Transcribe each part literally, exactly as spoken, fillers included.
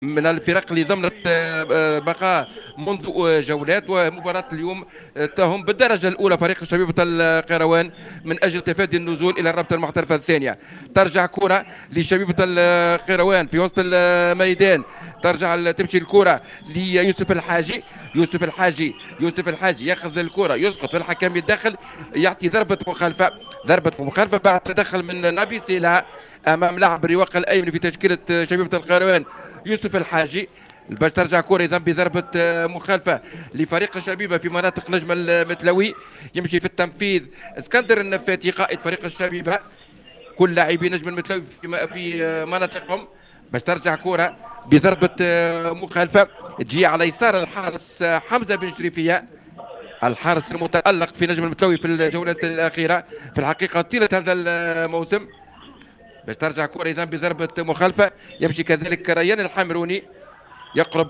من الفرق اللي ضمنت بقاء منذ جولات، ومباراة اليوم تهم بالدرجة الأولى فريق شبيبة القيروان من أجل تفادي النزول إلى الرابطة المحترفة الثانية. ترجع كرة لشبيبة القيروان في وسط الميدان، ترجع تمشي الكرة ليوسف الحاجي. يوسف الحاجي يوسف الحاجي ياخذ الكرة، يسقط، الحكم يتدخل يعطي ضربة مخالفة ضربة مخالفة بعد تدخل من نبي سيلا أمام لاعب الرواق الأيمن في تشكيلة شبيبة القيروان يوسف الحاجي، باش ترجع كورة اذا بضربة مخالفة لفريق الشبيبة في مناطق نجم المتلوي. يمشي في التنفيذ اسكندر النفاتي قائد فريق الشبيبة، كل لاعبي نجم المتلوي في في مناطقهم، باش ترجع كورة بضربة مخالفة تجي على يسار الحارس حمزة بن شريفية، الحارس المتألق في نجم المتلوي في الجولات الأخيرة في الحقيقة طيلة هذا الموسم. باش ترجع كرة إذا بضربة مخالفة. يمشي كذلك ريان الحمروني يقرب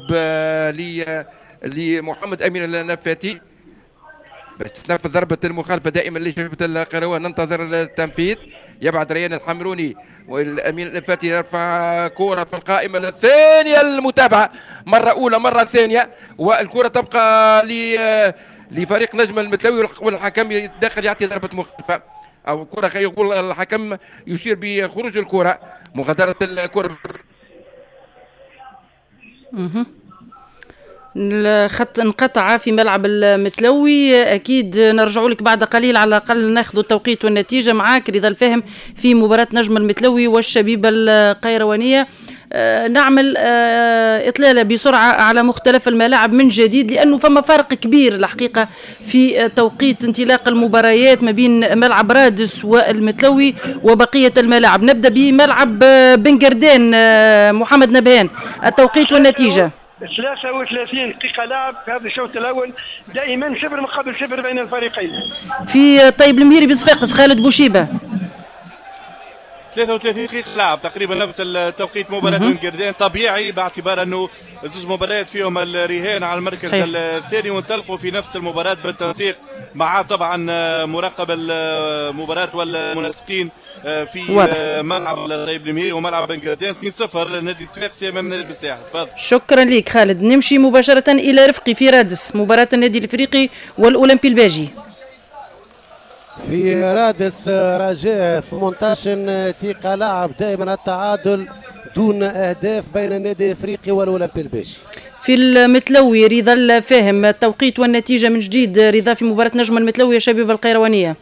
لمحمد أمين النفاتي باش تنفذ ضربة المخالفة دائما لشبيبة القيروان. ننتظر التنفيذ. يبعد ريان الحمروني والأمين النفاتي يرفع كرة في القائمة الثانية، المتابعة مرة أولى مرة ثانية، والكرة تبقى لفريق نجم المتلوي والحكم يتدخل يعطي ضربة مخالفة او كره، يقول الحكم يشير بخروج الكره، مغادره الكره. الخط انقطع في ملعب المتلوي، اكيد نرجع لك بعد قليل على الاقل ناخذ التوقيت والنتيجه معاك رضا الفهم في مباراه نجم المتلوي والشبيبه القيروانيه. أه نعمل أه إطلالة بسرعة على مختلف الملاعب من جديد، لأنه فما فرق كبير الحقيقة في توقيت انطلاق المباريات ما بين ملعب رادس والمتلوي وبقية الملاعب. نبدأ بملعب بن قردان. أه محمد نبهان، التوقيت والنتيجة. ثلاثة وثلاثين دقيقة لعب في هذا الشوط الأول، دائما صفر مقابل صفر بين الفريقين. في طيب المهيري بصفاقس خالد بوشيبة. ثلاثة وثلاثين دقيقة لعب تقريبا نفس التوقيت مباراة بن قردان، طبيعي باعتبار انه زوج مباريات فيهم الرهان على المركز صحيح. الثاني وانطلقوا في نفس المباراة بالتنسيق مع طبعا مراقب المباراة والمنسقين في واضح. ملعب طيب المهيري وملعب بن قردان اثنين صفر نادي صفاقسي امام نادي بالساحل. تفضل. شكرا لك خالد. نمشي مباشرة الى رفقي في رادس، مباراة النادي الافريقي والاولمبي الباجي. في رادس رجاء ثمانية عشر دقيقة لعب، دائما التعادل دون أهداف بين النادي الإفريقي والأولمبي الباجي. في المتلوي رضا الفاهم، التوقيت والنتيجة من جديد رضا في مباراة نجم المتلوي شبيبة القيروانية.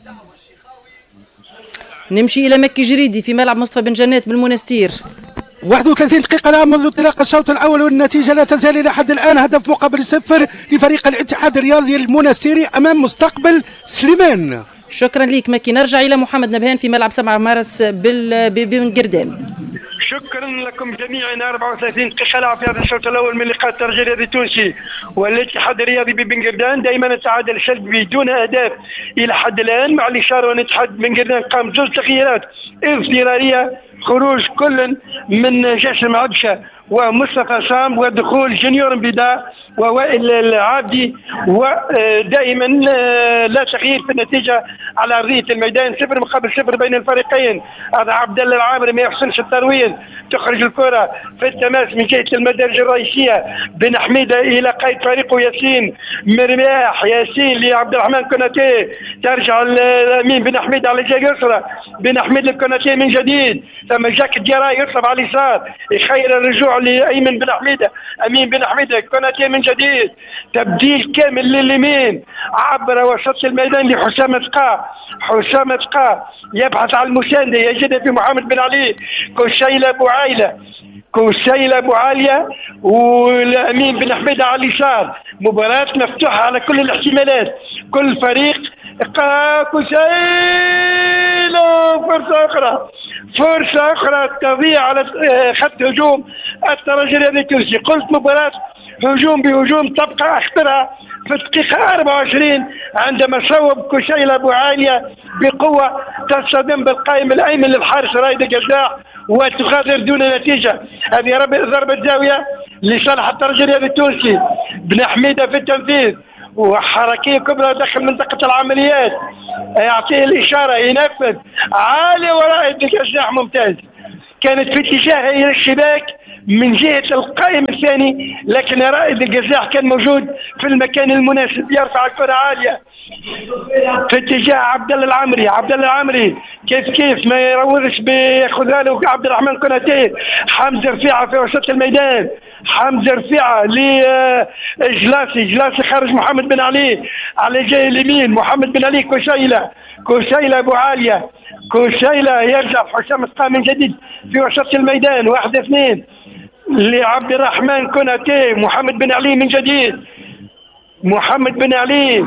نمشي إلى مكي جريدي في ملعب مصطفى بن جنات بالمنستير. واحد وثلاثين دقيقة لعب منذ انطلاق الشوط الأول، والنتيجة لا تزال إلى حد الآن هدف مقابل صفر لفريق الاتحاد الرياضي المنستيري أمام مستقبل سليمان. شكرا لك مكي. نرجع إلى محمد نبهان في ملعب سبعة مارس بن قردان. شكرا لكم جميعا. أربعة وثلاثين دقيقة لعب في هذا الشوط الأول من لقاء الترجي الرياضي التونسي والاتحاد الرياضي ببن قردان، دائما التعادل السلبي دون أهداف إلى حد الآن، مع الإشارة أن الاتحاد بن قردان قام بزوج تغييرات اضطرارية، خروج كل من جاسم عبشة ومصطفى صام ودخول جونيور بيدا ووائل العابدي، ودائما لا تغيير في النتيجه على ارضيه الميدان، صفر مقابل صفر بين الفريقين. هذا عبد الله العامري ما يحسنش الترويض، تخرج الكره في التماس من جهه المدارج الرئيسيه بن حميده الى قائد فريقه ياسين مرماح، ياسين لعبد الرحمن كوناتي، ترجع الامين بن حميد على الجهه اليسرى، بن حميد الكوناتي من جديد، ثم جاك ديارا يصرف على اليسار، يخير الرجوع لأيمن بن حميدة، أمين بن حميدة كوناتي من جديد، تبديل كامل لليمين عبر وسط الميدان لحسام تقا. حسام تقا يبحث عن المساندة، يجدها في محمد بن علي، كوسيلة أبو عايلة كوسيلة أبو عالية والأمين بن حميدة على اليسار. مباراة مفتوحة على كل الاحتمالات، كل فريق كوسيلة، فرصة أخرى فرصة أخرى تضيع على خط هجوم الترجي الرياضي التونسي. قلت مباراة هجوم بهجوم تبقى أخطرها في الدقيقة أربعة وعشرين عندما صوب كوسيلة أبو عالية بقوة تصطدم بالقائم الأيمن للحارس رائد الجزاع وتغادر دون نتيجة. هذه ضربة زاوية لصالح الترجي الرياضي التونسي. بن حميدة في التنفيذ وحركية كبرى داخل منطقة العمليات، يعطيه الإشارة ينفذ عالي وراء الجزاع ممتاز، كانت في اتجاهه إلى الشباك من جهه القائم الثاني، لكن رائد القزاح كان موجود في المكان المناسب يرفع الكره عاليه في اتجاه عبد الله العمري. عبد الله العمري كيف كيف ما يروضش بياخذها له عبد الرحمن كوناتي. حمزه رفيعه في وسط الميدان، حمزه رفيعه لجلاسي، جلاسي خارج محمد بن علي على الجهه اليمين، محمد بن علي كوشيله، كوشيله ابو عاليه، كوشيله يرجع حسام سقا من جديد في وسط الميدان، واحد اثنين لعبد الرحمن كوناتي، محمد بن علي من جديد، محمد بن علي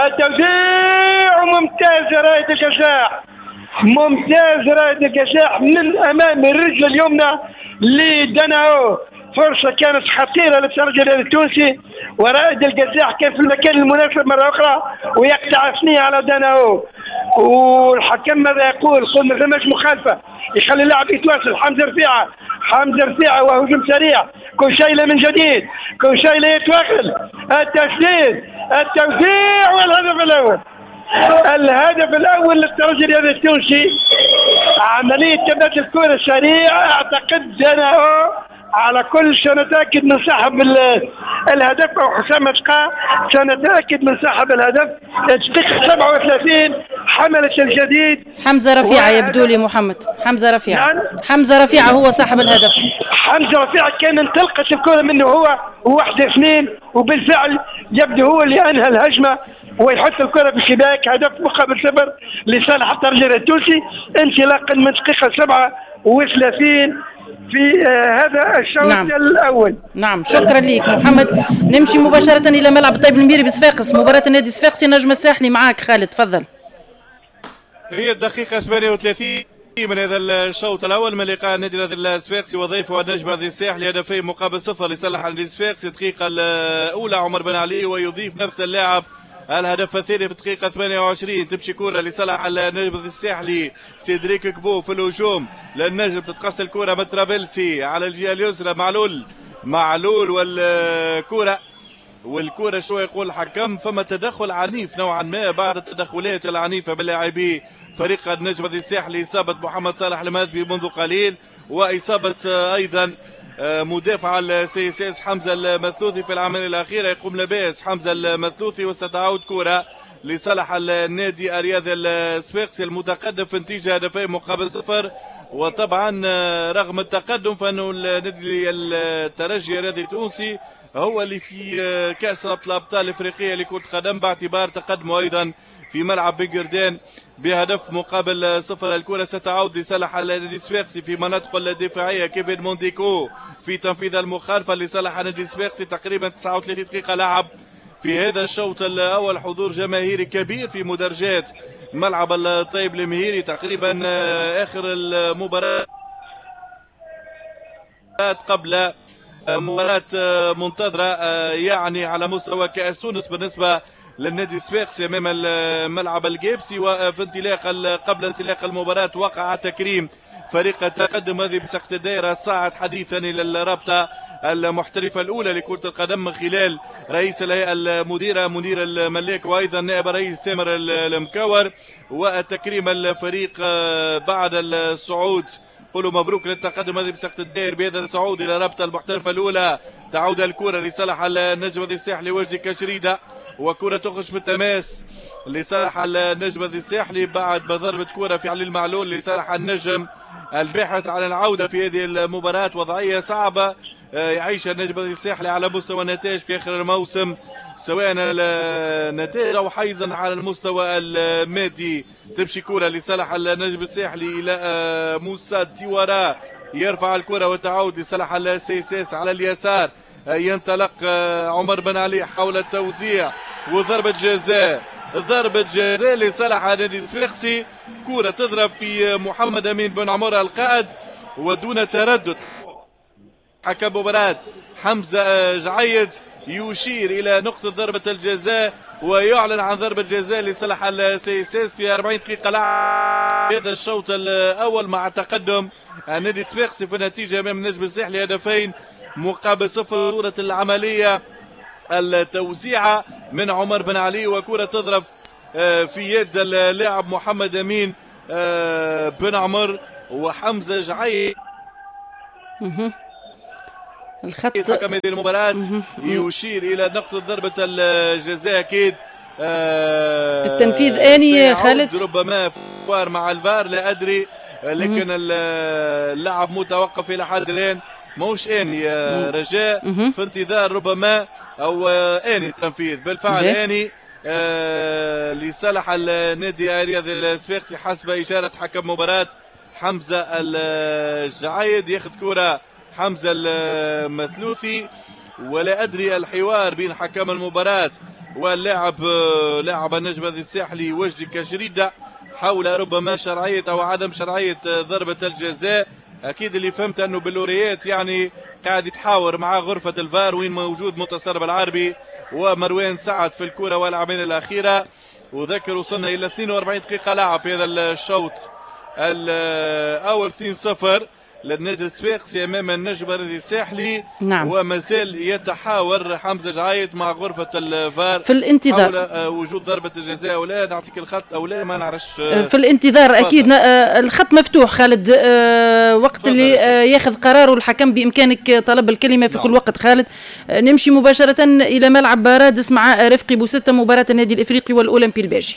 التوزيع ممتاز رائد القزاح، ممتاز رائد القزاح من امام الرجل اليمنى لدناو. فرصه كانت خطيره للترجي التونسي، ورائد القزاح كان في المكان المناسب مره اخرى ويقطع ثنيه على دناو. والحكم ماذا يقول؟ قل ما ثماش مخالفه، يخلي اللاعب يتواصل. حمزه رفيعه، حمزه رفيعه وهجوم سريع، كوشيله من جديد، كوشيله يتواصل، التسديد، التوزيع والهدف الاول. الهدف الاول للترجي الرياضي التونسي. عمليه ثبات الكره سريعه، اعتقد دناو على كل سنتاكد من صاحب الهدف او حسام سقا سنتاكد من صاحب الهدف. الدقيقه سبعة وثلاثين حمله الجديد حمزه رفيعه يبدو لي محمد، حمزه رفيعه. نعم؟ حمزه رفيعه هو صاحب الهدف. حمزه رفيعه كان انطلقت الكره منه هو وواحد اثنين، وبالفعل يبدو هو اللي انهى الهجمه ويحط الكره في الشباك. هدف مقابل صفر لصالح الترجي التونسي انطلاقا من دقيقه سبعة وثلاثين في آه هذا الشوط نعم. الأول. نعم شكرا لك محمد. نمشي مباشرة إلى ملعب الطيب الميري بصفاقس، مباراة النادي الصفاقسي نجم الساحلي. معاك خالد تفضل. هي الدقيقة ثمانية وثلاثين من هذا الشوط الأول من لقاء النادي الصفاقسي وضيفه النجم الساحلي، هدفين مقابل صفر لصالح النادي الصفاقسي. الدقيقة الأولى عمر بن علي ويضيف نفس اللاعب الهدف الثاني في الدقيقة ثمانية وعشرين. تمشي كرة لصالح النجم الساحلي، سيدريك كبو في الهجوم للنجم، تتقص الكرة من ترابلسي على الجهة اليسرى، معلول معلول والكرة والكرة شو يقول الحكم؟ فما تدخل عنيف نوعا ما بعد التدخلات العنيفة باللاعبي فريق النجم الساحلي. إصابة محمد صالح الماذبي منذ قليل، وإصابة أيضا مدافع السي اس اس حمزه المثلوثي في العمليه الاخيره. يقوم لباس حمزه المثلوثي وستعود كره لصالح النادي الرياضي الصفاقسي المتقدم في نتيجه هدفين مقابل صفر. وطبعا رغم التقدم فانه النادي الترجي الرياضي التونسي هو اللي في كاس الابطال الافريقيه لكره القدم باعتبار تقدمه ايضا في ملعب بنجردان بهدف مقابل صفر. الكرة ستعود لصالح النادي الصفاقسي في مناطقه الدفاعية. كيفن مونديكو في تنفيذ المخالفة لصالح النادي الصفاقسي. تقريبا تسعة وثلاثين دقيقة لعب في هذا الشوط الأول، حضور جماهيري كبير في مدرجات ملعب الطيب المهيري. تقريبا آخر المباراة قبل مباراة منتظرة يعني على مستوى كأس تونس بالنسبة للنادي الصفاقسي امام الملعب الجيبسي. وفي انطلاق قبل انطلاق المباراه وقع تكريم فريق التقدم هذه بسقط الدائره صعد حديثا الى الرابطه المحترفه الاولى لكره القدم من خلال رئيس الهيئه المديره منير الملاك وايضا نائب رئيس ثامر المكور. وتكريم الفريق بعد الصعود، قولوا مبروك للتقدم هذه بسقط الدائر بهذا الصعود الى الرابطه المحترفه الاولى. تعود الكره لصالح النجم الساحلي وجدي كشريده، وكرة تخرج في التماس لصالح النجم الساحلي بعد ضربة كرة في علي المعلول لصالح النجم الباحث عن العودة في هذه المباراة. وضعية صعبة يعيشها النجم الساحلي على مستوى النتائج في آخر الموسم، سواء النتائج أو أيضا على المستوى المادي. تمشي كرة لصالح النجم الساحلي إلى موسى تيوارا، يرفع الكرة وتعود لصالح السيساس على اليسار. ينطلق عمر بن علي حول التوزيع وضربة جزاء، ضربة جزاء لصالح النادي الصفاقسي. كرة تضرب في محمد أمين بن عمر القائد ودون تردد. حكم مباراة حمزة جعيد يشير إلى نقطة ضربة الجزاء ويعلن عن ضربة جزاء لصالح السيساس في أربعين دقيقة لعب هذا الشوط الأول مع تقدم النادي الصفاقسي في النتيجة أمام النجم الساحلي هدفين مقابل صفر. صورة العملية التوزيعة من عمر بن علي وكرة تضرب في يد اللاعب محمد أمين بن عمر وحمزة جعيد. الخط حكم هذه المباراة يشير إلى نقطة ضربة الجزاء. أكيد آه التنفيذ آني خالد، ربما فار مع الفار لا أدري، لكن اللاعب متوقف إلى حد الآن. موش آني يا رجاء، في انتظار ربما أو آني التنفيذ بالفعل آني آه لصالح النادي الرياضي الصفاقسي حسب إشارة حكم مباراة حمزة الجعايد. ياخذ كرة حمزة المثلوثي، ولا أدري الحوار بين حكم المباراة واللاعب لاعب النجم الساحلي وجدي كشريدة حول ربما شرعية أو عدم شرعية ضربة الجزاء. أكيد اللي فهمت أنه باللوريات يعني قاعد يتحاور مع غرفة الفار وين موجود منتصر العربي ومروان سعد في الكرة والعابين الأخيرة. وذكر وصلنا إلى اثنين وأربعين دقيقة لعب في هذا الشوط الأول، اثنين صفر للنادي الصفاقسي امام النجم الرياضي الساحلي. نعم. وما زال يتحاور حمزه جعايد مع غرفه الفار في الانتظار حول وجود ضربه الجزاء او لا. نعطيك الخط او لا ما نعرفش. في الانتظار اكيد الخط مفتوح خالد، وقت اللي ياخذ قراره الحكم بامكانك طلب الكلمه في نعم. كل وقت خالد. نمشي مباشره الى ملعب رادس مع رفقي بوستة، مباراه النادي الافريقي والاولمبي الباجي.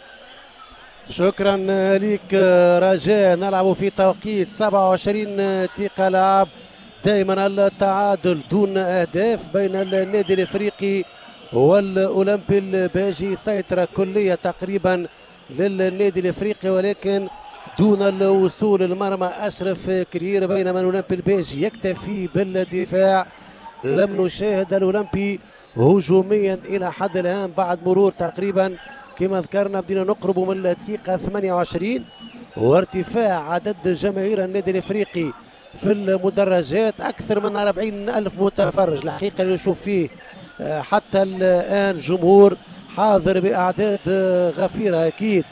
شكرا لك رجاء. نلعب في توقيت سبعة وعشرين دقيقة لعب، دائما التعادل دون أهداف بين النادي الإفريقي والأولمبي الباجي. سيطرة كلية تقريبا للنادي الإفريقي ولكن دون الوصول المرمى أشرف كرير، بينما الأولمبي الباجي يكتفي بالدفاع. لم نشاهد الأولمبي هجوميا إلى حد الآن بعد مرور تقريبا كما ذكرنا بدينا نقرب من الدقيقة ثمانية وعشرين، وارتفاع عدد جماهير النادي الافريقي في المدرجات اكثر من أربعين ألف متفرج. الحقيقة نشوف فيه حتى الان جمهور حاضر باعداد غفيرة. اكيد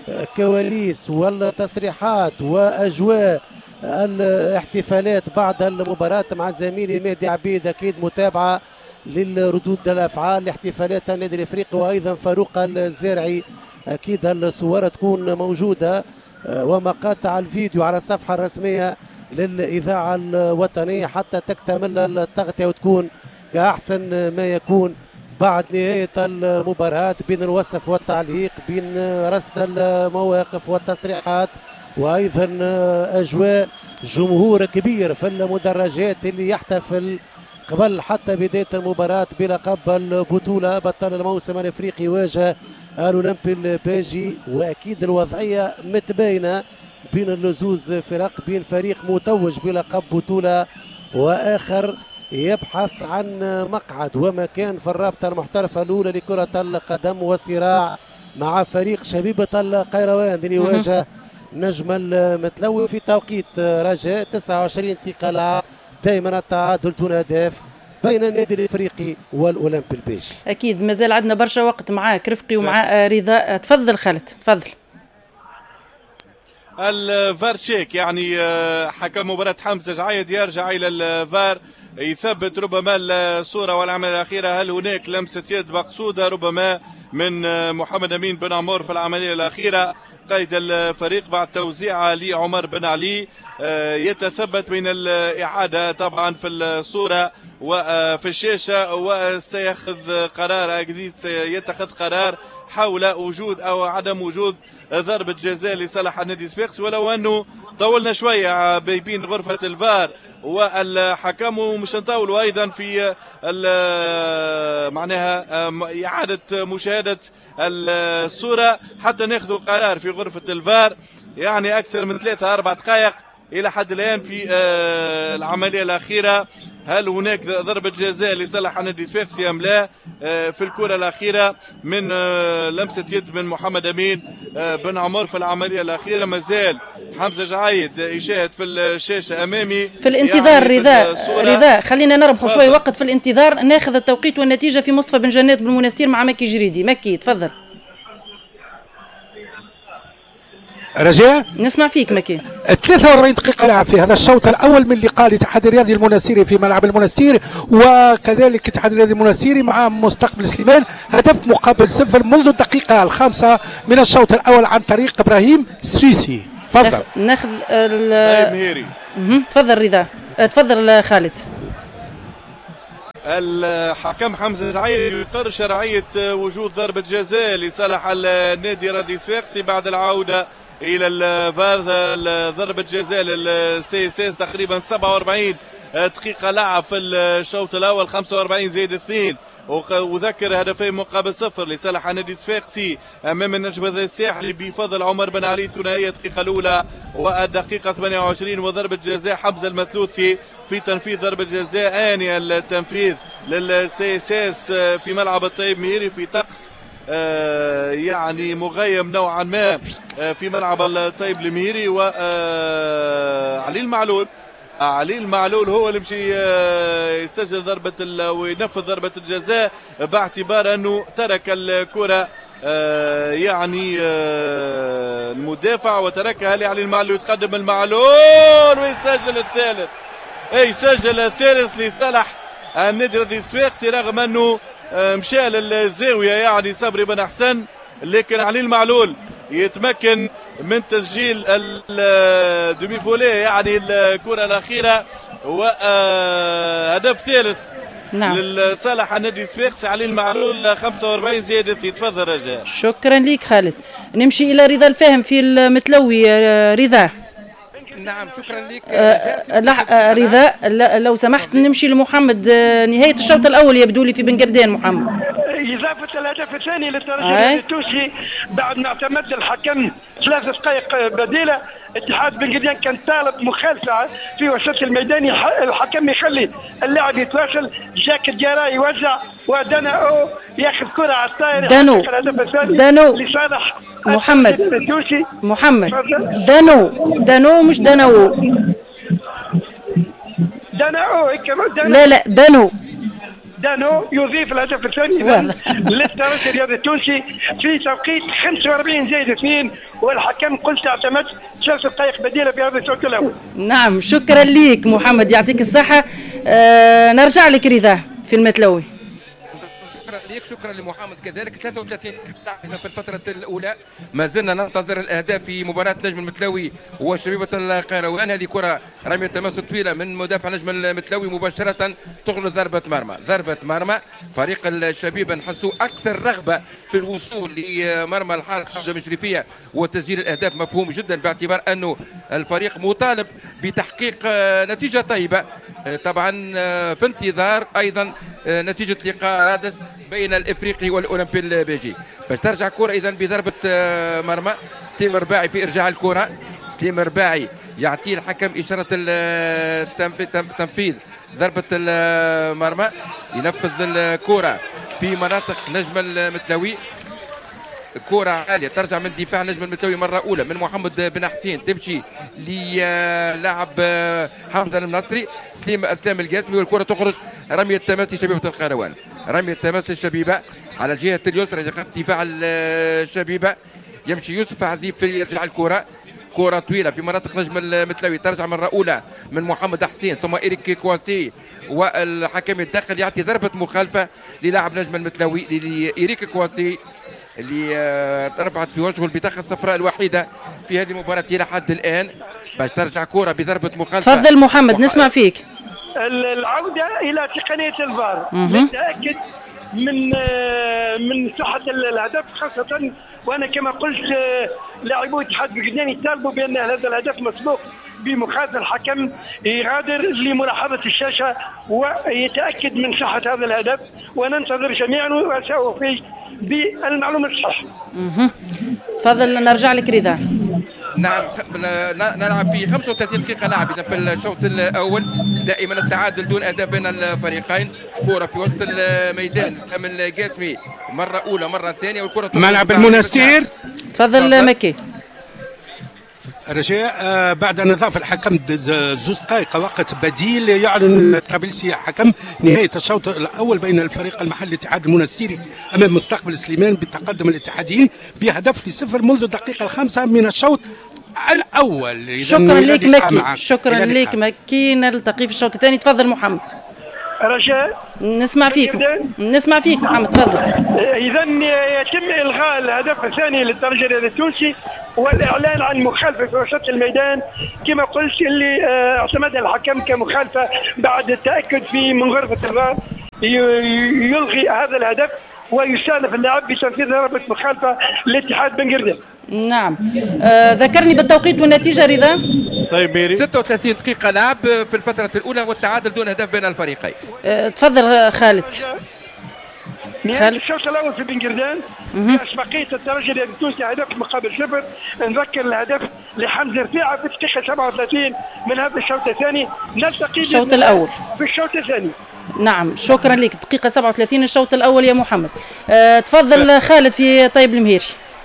كواليس والتصريحات واجواء الاحتفالات بعد المباراة مع زميلي مهدي عبيد اكيد متابعة للردود الافعال لاحتفالات النادي الافريقي، وايضا فاروق الزارعي اكيد الصور تكون موجوده ومقاطع الفيديو على الصفحه الرسميه للاذاعه الوطنيه حتى تكتمل التغطيه وتكون كاحسن ما يكون بعد نهايه المباراه، بين الوصف والتعليق، بين رصد المواقف والتصريحات، وايضا اجواء جمهور كبير في المدرجات اللي يحتفل قبل حتى بداية المباراة بلقب البطولة. بطل الموسم الافريقي يواجه الاولمبي الباجي، واكيد الوضعية متباينة بين اللزوز فرق، بين فريق متوج بلقب بطولة واخر يبحث عن مقعد ومكان في الرابطة المحترفة الاولى لكرة القدم، وصراع مع فريق شبيبة القيروان اللي يواجه نجم المتلوي في توقيت رجاء تسعة وعشرين دقيقة لعب. دائما التعادل دون اهداف بين النادي الافريقي والاولمبي الباجي. اكيد مازال عندنا برشا وقت معاك رفقي ومع رضا. تفضل خالد تفضل. الفار شيك يعني حكم مباراة حمزة جعايد يرجع الى الفار يثبت ربما الصورة والعمل الأخيرة. هل هناك لمسة يد مقصودة ربما من محمد أمين بن عمور في العملية الأخيرة؟ قائد الفريق بعد توزيعها لعمر بن علي يتثبت بين الإعادة طبعا في الصورة وفي الشاشة، وسيأخذ قرار جديد، سيتخذ قرار حول وجود أو عدم وجود ضربة جزاء لصالح النادي الصفاقسي، ولو أنه طولنا شوية بين غرفة الفار والحكم ومش نطولوا أيضا في معناها إعادة مشاهدة الصورة حتى ناخذ قرار في غرفة الفار. يعني أكثر من ثلاثة أربع دقائق إلى حد الآن في العملية الأخيرة. هل هناك ضربة جزاء لصالح النادي الصفاقسي أم لا؟ في الكرة الأخيرة من لمسة يد من محمد أمين بن عمر في العملية الأخيرة. مازال حمزة جعايد يشاهد في الشاشة أمامي في الانتظار. يعني رضا رضا خلينا نربحوا شوي وقت في الانتظار، ناخذ التوقيت والنتيجة في مصطفى بن جنات بن منستير مع مكي جريدي. مكي تفضل. رجاء نسمع فيك مكي. ثلاثة وأربعين دقيقة لعب في هذا الشوط الأول من لقاء الاتحاد الرياضي المنستيري في ملعب المنستير، وكذلك الاتحاد الرياضي المنستيري مع مستقبل سليمان، هدف مقابل صفر منذ الدقيقة الخامسة من الشوط الأول عن طريق إبراهيم السويسي. تفضل. ناخذ ال تفضل رضا. تفضل خالد. الحكم حمزة سعيد يقر شرعية وجود ضربة جزاء لصالح النادي رادي صفاقسي بعد العودة إلى الفار. ضربة جزاء للسي اس اس تقريبا سبعة وأربعين دقيقة لعب في الشوط الأول، خمسة وأربعين زائد اثنين، وذكر هدفين مقابل صفر لصالح النادي الصفاقسي امام النجم الساحلي بفضل عمر بن علي ثنائيه الدقيقه الاولى والدقيقه ثمانية وعشرين، وضربه جزاء حمزه المثلوثي في تنفيذ ضربه جزاء انيه التنفيذ للسي اس اس في ملعب الطيب ميري في طقس آه يعني مغيم نوعا ما آه في ملعب الطيب الميري. وعلي المعلول علي المعلول هو اللي مشي يسجل ضربة وينفذ ضربة الجزاء باعتبار أنه ترك الكرة يعني المدافع وتركها لعلي المعلول. يتقدم المعلول ويسجل الثالث، أي سجل الثالث لصالح النادي رادي صفاقسي رغم أنه مشى للزاوية يعني صبري بن حسن، لكن علي المعلول يتمكن من تسجيل الدومي فولي يعني الكرة الأخيرة وهدف ثالث نعم لصالح النادي الصفاقسي. علي المعلول خمسة وأربعين زائد اثنين. تفضل رجاء. شكرا لك خالد. نمشي إلى رضا الفاهم في المتلوي. رضا. نعم شكرا لك. آه لا رضا لو سمحت نمشي لمحمد. نهاية الشوط الأول يبدو لي في بن قردان محمد. إضافة الهدف الثاني للترجي التونسي بعد ما اعتمد الحكم ثلاث دقائق بديلة. اتحاد بن قردان كان طالب مخالفة في وسط الميدان، الحكم يخلي اللاعب يتواصل. جاك الجراي يوزع ودانا او ياخذ كرة على الطاير. دانو دانو لصالح محمد محمد دانو دانو مش دانو دانو لا لا دانو دانو يضيف الهدف الثاني للترجي الرياضي التونسي في توقيت خمسة وأربعين زائد اثنين، والحكم قلت اعتمد ثلاث دقائق بديله في هذا الشوط الاول. نعم شكرا ليك محمد يعطيك الصحه. آه نرجع لك رضا في المتلوي. شكرا لك. شكرا لمحمد كذلك. ثلاثة وثلاثين في الفترة الأولى ما زلنا ننتظر الأهداف في مباراة نجم المتلوي وشبيبة القيروان. هذه كرة رمية تماس طويلة من مدافع نجم المتلوي مباشرة تخلو ضربة مرمى. ضربة مرمى. فريق الشبيبة نحسوا أكثر رغبة في الوصول لمرمى الحارس حمزة مشرفية وتسجيل الأهداف مفهوم جدا باعتبار أنه الفريق مطالب بتحقيق نتيجة طيبة. طبعا في انتظار أيضا نتيجة لقاء رادس بين الافريقي والاولمبي البيجي. باش ترجع كرة اذا بضربة مرمى. سليم رباعي في ارجاع الكرة. سليم رباعي يعطي الحكم اشارة تنفيذ ضربة المرمى. ينفذ الكرة في مناطق نجم المتلوي. كرة عالية ترجع من دفاع نجم المتلوي مرة أولى من محمد بن حسين تمشي للاعب حمزة المنصري. سليم أسلام القاسمي والكرة تخرج رمية تماس لشبيبة القيروان. رمية تماس للشبيبة على الجهة اليسرى لقد دفاع الشبيبة. يمشي يوسف عزيب في يرجع الكرة. كرة طويلة في مناطق نجم المتلوي ترجع مرة أولى من محمد حسين ثم إيريك كواسي والحكم يتدخل يعطي ضربة مخالفة للاعب نجم المتلوي لإيريك كواسي اللي رفعت في وجهه البطاقة الصفراء الوحيدة في هذه المباراة إلى حد الآن. باش ترجع كرة بضربة مخالفة. تفضل محمد مح... نسمع فيك. العودة إلى تقنية الفار للتأكد من من صحة الهدف خاصة، وأنا كما قلت لاعبو اتحاد بن قردان يطالبوا بأن هذا الهدف مسبوق بمخالفة. الحكم يغادر لملاحظة الشاشة ويتأكد من صحة هذا الهدف، وننتظر جميعا وسأوفي بالمعلومة الصحيحة. تفضل نرجع لك رضا. نعم نلعب في خمسة وثلاثين دقيقة لعب إذا في الشوط الأول. دائما التعادل دون أهداف بين الفريقين. كرة في وسط الميدان من القاسمي مرة أولى مرة ثانية والكرة ملعب المنستير. تفضل مكي. رجاء آه بعد ان اضاف الحكم زوج دقائق وقت بديل يعلن الطرابلسي حكم نهايه الشوط الاول بين الفريق المحلي الاتحاد المنستيري امام مستقبل سليمان بتقدم الاتحاديين بهدف لصفر منذ الدقيقه الخامسه من الشوط الاول. شكرا لك مكي. شكرا لك مكي. نلتقي في الشوط الثاني. تفضل محمد. رجاء نسمع فيك نسمع فيك محمد تفضل. اذا يتم الغاء الهدف الثاني للترجي الرياضي التونسي والاعلان عن مخالفه في وسط الميدان كما قلت اللي اعتمدها الحكم كمخالفه بعد التاكد في من غرفه الفار يلغي هذا الهدف ويساند اللاعب بتنفيذ ضربة مخالفة لاتحاد بن قردان. نعم. آه ذكرني بالتوقيت والنتيجة رضا. طيب ميري. ستة وثلاثين دقيقة لعب في الفترة الأولى والتعادل دون أهداف بين الفريقين. آه تفضل خالد. نهاية الشوط الأول في بن قردان بأسبقية الترجي التونسي هدف مقابل صفر. نذكر الهدف لحمزة رفيعة في الدقيقة سبعة وثلاثين من هذا الشوط الثاني. نلتقي الشوط الأول في الشوط الثاني. نعم شكرا لك. دقيقة سبعة وثلاثين الشوط الأول يا محمد. أه تفضل خالد في طيب المهيري.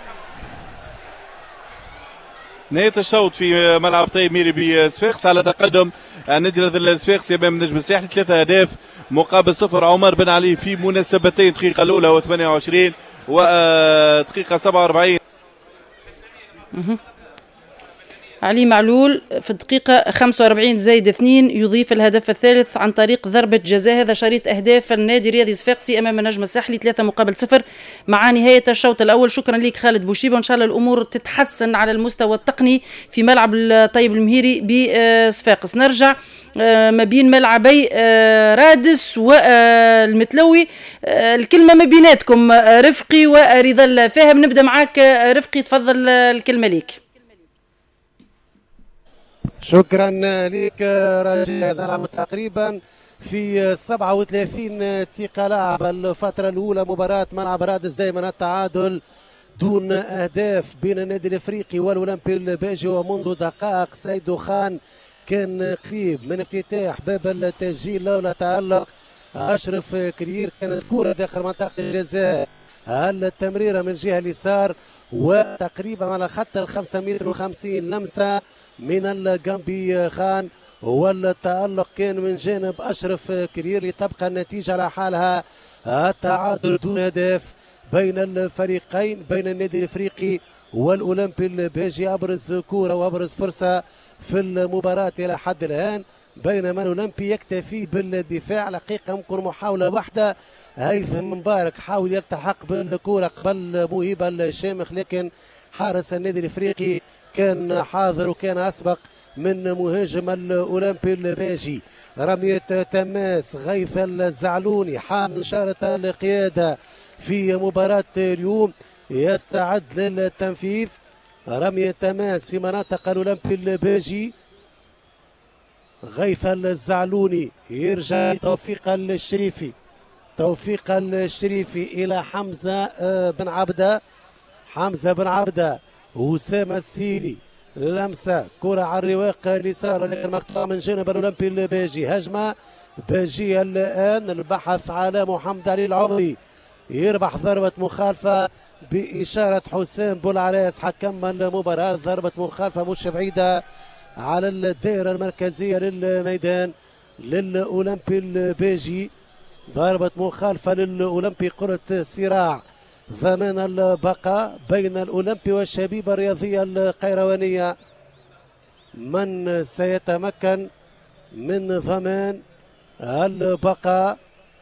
نهاية الشوط في ملعب طيب ميري بصفاقس على تقدم النادي الصفاقسي امام النجم الساحلي ثلاثة اهداف مقابل صفر. عمر بن علي في مناسبتين الدقيقة الأولى وثمانية وعشرين ودقيقة سبعة وأربعين. علي معلول في الدقيقة خمسة وأربعين زائد اثنين يضيف الهدف الثالث عن طريق ضربة جزاء. هذا شريط أهداف النادي الرياضي الصفاقسي أمام النجم الساحلي ثلاثة مقابل صفر مع نهاية الشوط الأول. شكرا لك خالد بوشيبة وإن شاء الله الأمور تتحسن على المستوى التقني في ملعب طيب المهيري بصفاقس. نرجع ما بين ملعبي رادس والمتلوي. الكلمة ما بيناتكم رفقي ورضا الفاهم. نبدأ معاك رفقي تفضل الكلمة ليك. شكرا لك رجاء. نلعب تقريبا في سبعة وثلاثين دقيقة لعب الفترة الأولى مباراة ملعب رادس. دائما التعادل دون أهداف بين النادي الأفريقي والأولمبي الباجي. ومنذ دقائق سيد خان كان قريب من افتتاح باب التسجيل لولا تألق أشرف كرير. كانت كرة داخل منطقة الجزاء التمريرة من جهة اليسار وتقريبا على خط الخمسة متر وخمسين لمسة من الجنبي خان والتألق كان من جانب أشرف كرير لتبقى النتيجة على حالها. التعادل دون هدف بين الفريقين بين النادي الافريقي والاولمبي الباجي. ابرز كوره وابرز فرصه في المباراه الى حد الان بينما الاولمبي يكتفي بالدفاع. دقيقه ممكن محاوله واحده هيثم مبارك حاول يلتحق بالكوره قبل موهبه الشامخ لكن حارس النادي الافريقي كان حاضر وكان اسبق من مهاجم الاولمبي الباجي. رميه تماس غيث الزعلوني حامل شارة القياده في مباراة اليوم يستعد للتنفيذ. رمية تماس في مناطق الأولمبي الباجي. غيث الزعلوني يرجع توفيق الشريفي. توفيق الشريفي إلى حمزة بن عبدة. حمزة بن عبدة وسام السيلي. لمسة كرة على الرواق اليسار لكن مقطوعة من جانب الأولمبي الباجي. هجمة باجية الآن. البحث على محمد علي العمري يربح ضربة مخالفة بإشارة حسام بولعراس حكم المباراة. ضربة مخالفة مش بعيدة على الدائرة المركزية للميدان للأولمبي الباجي. ضربة مخالفة للأولمبي. قرة صراع ضمان البقاء بين الأولمبي والشبيبة الرياضية القيروانية. من سيتمكن من ضمان البقاء؟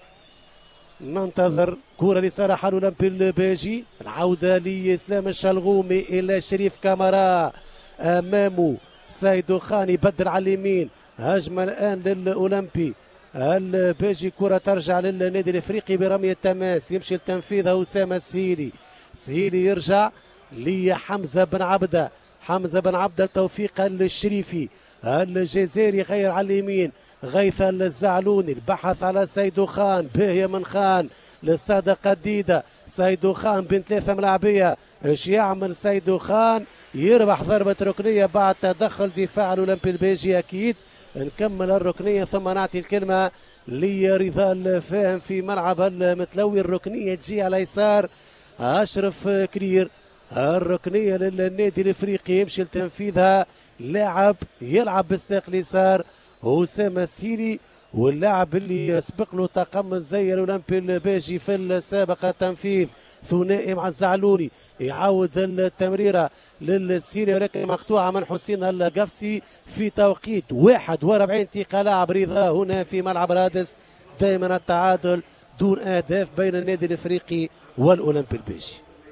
ننتظر. كرة لصالح الأولمبي الباجي. العودة لإسلام الشلغومي إلى شريف كامارا. أمامه سيد خان يبدل على اليمين. هجمة الآن للأولمبي الباجي. كرة ترجع للنادي الإفريقي برمية تماس يمشي لتنفيذها أسامة السهيلي. سهيلي يرجع لحمزة بن عبدة. حمزة بن عبدة توفيق الشريفي الجزائري غير على اليمين. غيث الزعلوني. البحث على سيدو خان. باهية من خان للصادق قديدة. سيدو خان بين ثلاثة ملاعبية. ايش يعمل سيدو خان؟ يربح ضربة ركنية بعد تدخل دفاع الأولمبي الباجي. أكيد نكمل الركنية ثم نعطي الكلمة لرضا الفاهم في ملعب المتلوي. الركنية تجي على يسار أشرف كرير. الركنية للنادي الإفريقي يمشي لتنفيذها لاعب يلعب بالساق اليسار أسامة السيلي. واللاعب اللي سبق له تقمص زي الأولمبي الباجي في السابق التنفيذ ثنائي مع الزعلوني. يعاود التمريرة للسيري ولكن مقطوعة من حسين القفسي في توقيت واحد وأربعين دقيقة لاعب رضا هنا في ملعب رادس. دائما التعادل دون أهداف بين النادي الإفريقي والأولمبي الباجي.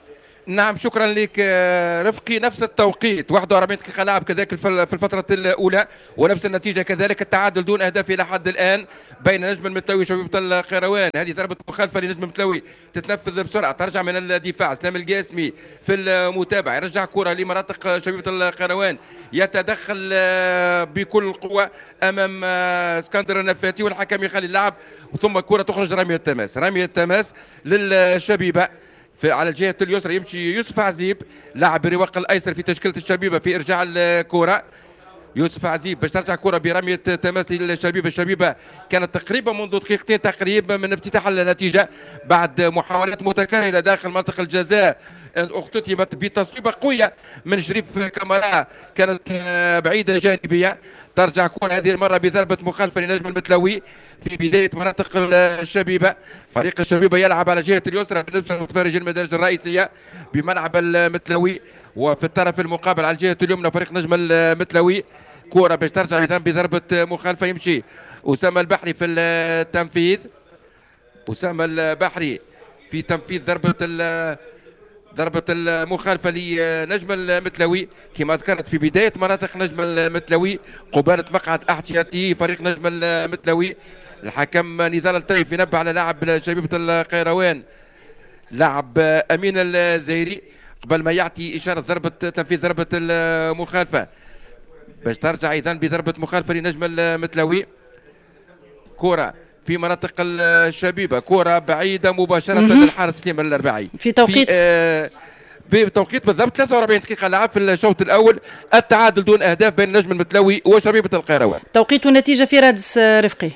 نعم شكرا لك رفقي. نفس التوقيت واحد وأربعين دقيقة لعب كذلك في الفترة الأولى، ونفس النتيجة كذلك، التعادل دون أهداف إلى حد الآن بين نجم المتلوي وشبيبة القيروان. هذه ضربة مخالفة لنجم المتلوي تتنفذ بسرعة، ترجع من الدفاع اسلام القاسمي في المتابعة، يرجع كرة لمناطق شبيبة القيروان، يتدخل بكل قوة أمام اسكندر النفاتي والحكم يخلي اللعب، ثم كرة تخرج رمية التماس. رمية التماس للشبيبة في على الجهة اليسرى يمشي يوسف عزيب لاعب الرواق الأيسر في تشكيلة الشبيبة في إرجاع الكرة. يوسف عزيب باش ترجع كرة برمية تماس للشبيبة. الشبيبة كانت تقريبا منذ دقيقتين تقريبا من افتتاح النتيجة بعد محاولات متكررة داخل منطقة الجزاء، اختتمت بتصويبة قوية من شريف كامارا كانت بعيدة جانبية. ترجع كرة هذه المرة بضربة مخالفة لنجم المتلوي في بداية مناطق الشبيبة. فريق الشبيبة يلعب على جهة اليسرى بالنسبة لمتفرج المدارج الرئيسية بملعب المتلوي، وفي الطرف المقابل على الجهة اليمنى فريق نجم المتلوي. كرة باش ترجع بضربة مخالفة، يمشي أسامة البحري في التنفيذ. أسامة البحري في تنفيذ ضربة ضربة المخالفة لنجم المتلوي كما ذكرت في بداية مناطق نجم المتلوي قبالة مقعد احتياطي فريق نجم المتلوي. الحكم نضال الطيف ينبه على لاعب شبيبة القيروان لاعب أمين الزهيري قبل ما يعطي إشارة ضربة تنفيذ ضربة المخالفة باش ترجع إذا بضربة مخالفة لنجم المتلوي. كرة في مناطق الشبيبة، كرة بعيدة مباشرة للحارس سليم الأربعي في توقيت في آه بتوقيت بالضبط ثلاثة وأربعين دقيقة لعب في الشوط الأول. التعادل دون أهداف بين نجم المتلوي وشبيبة القيروان. توقيت والنتيجة في رادس رفقي.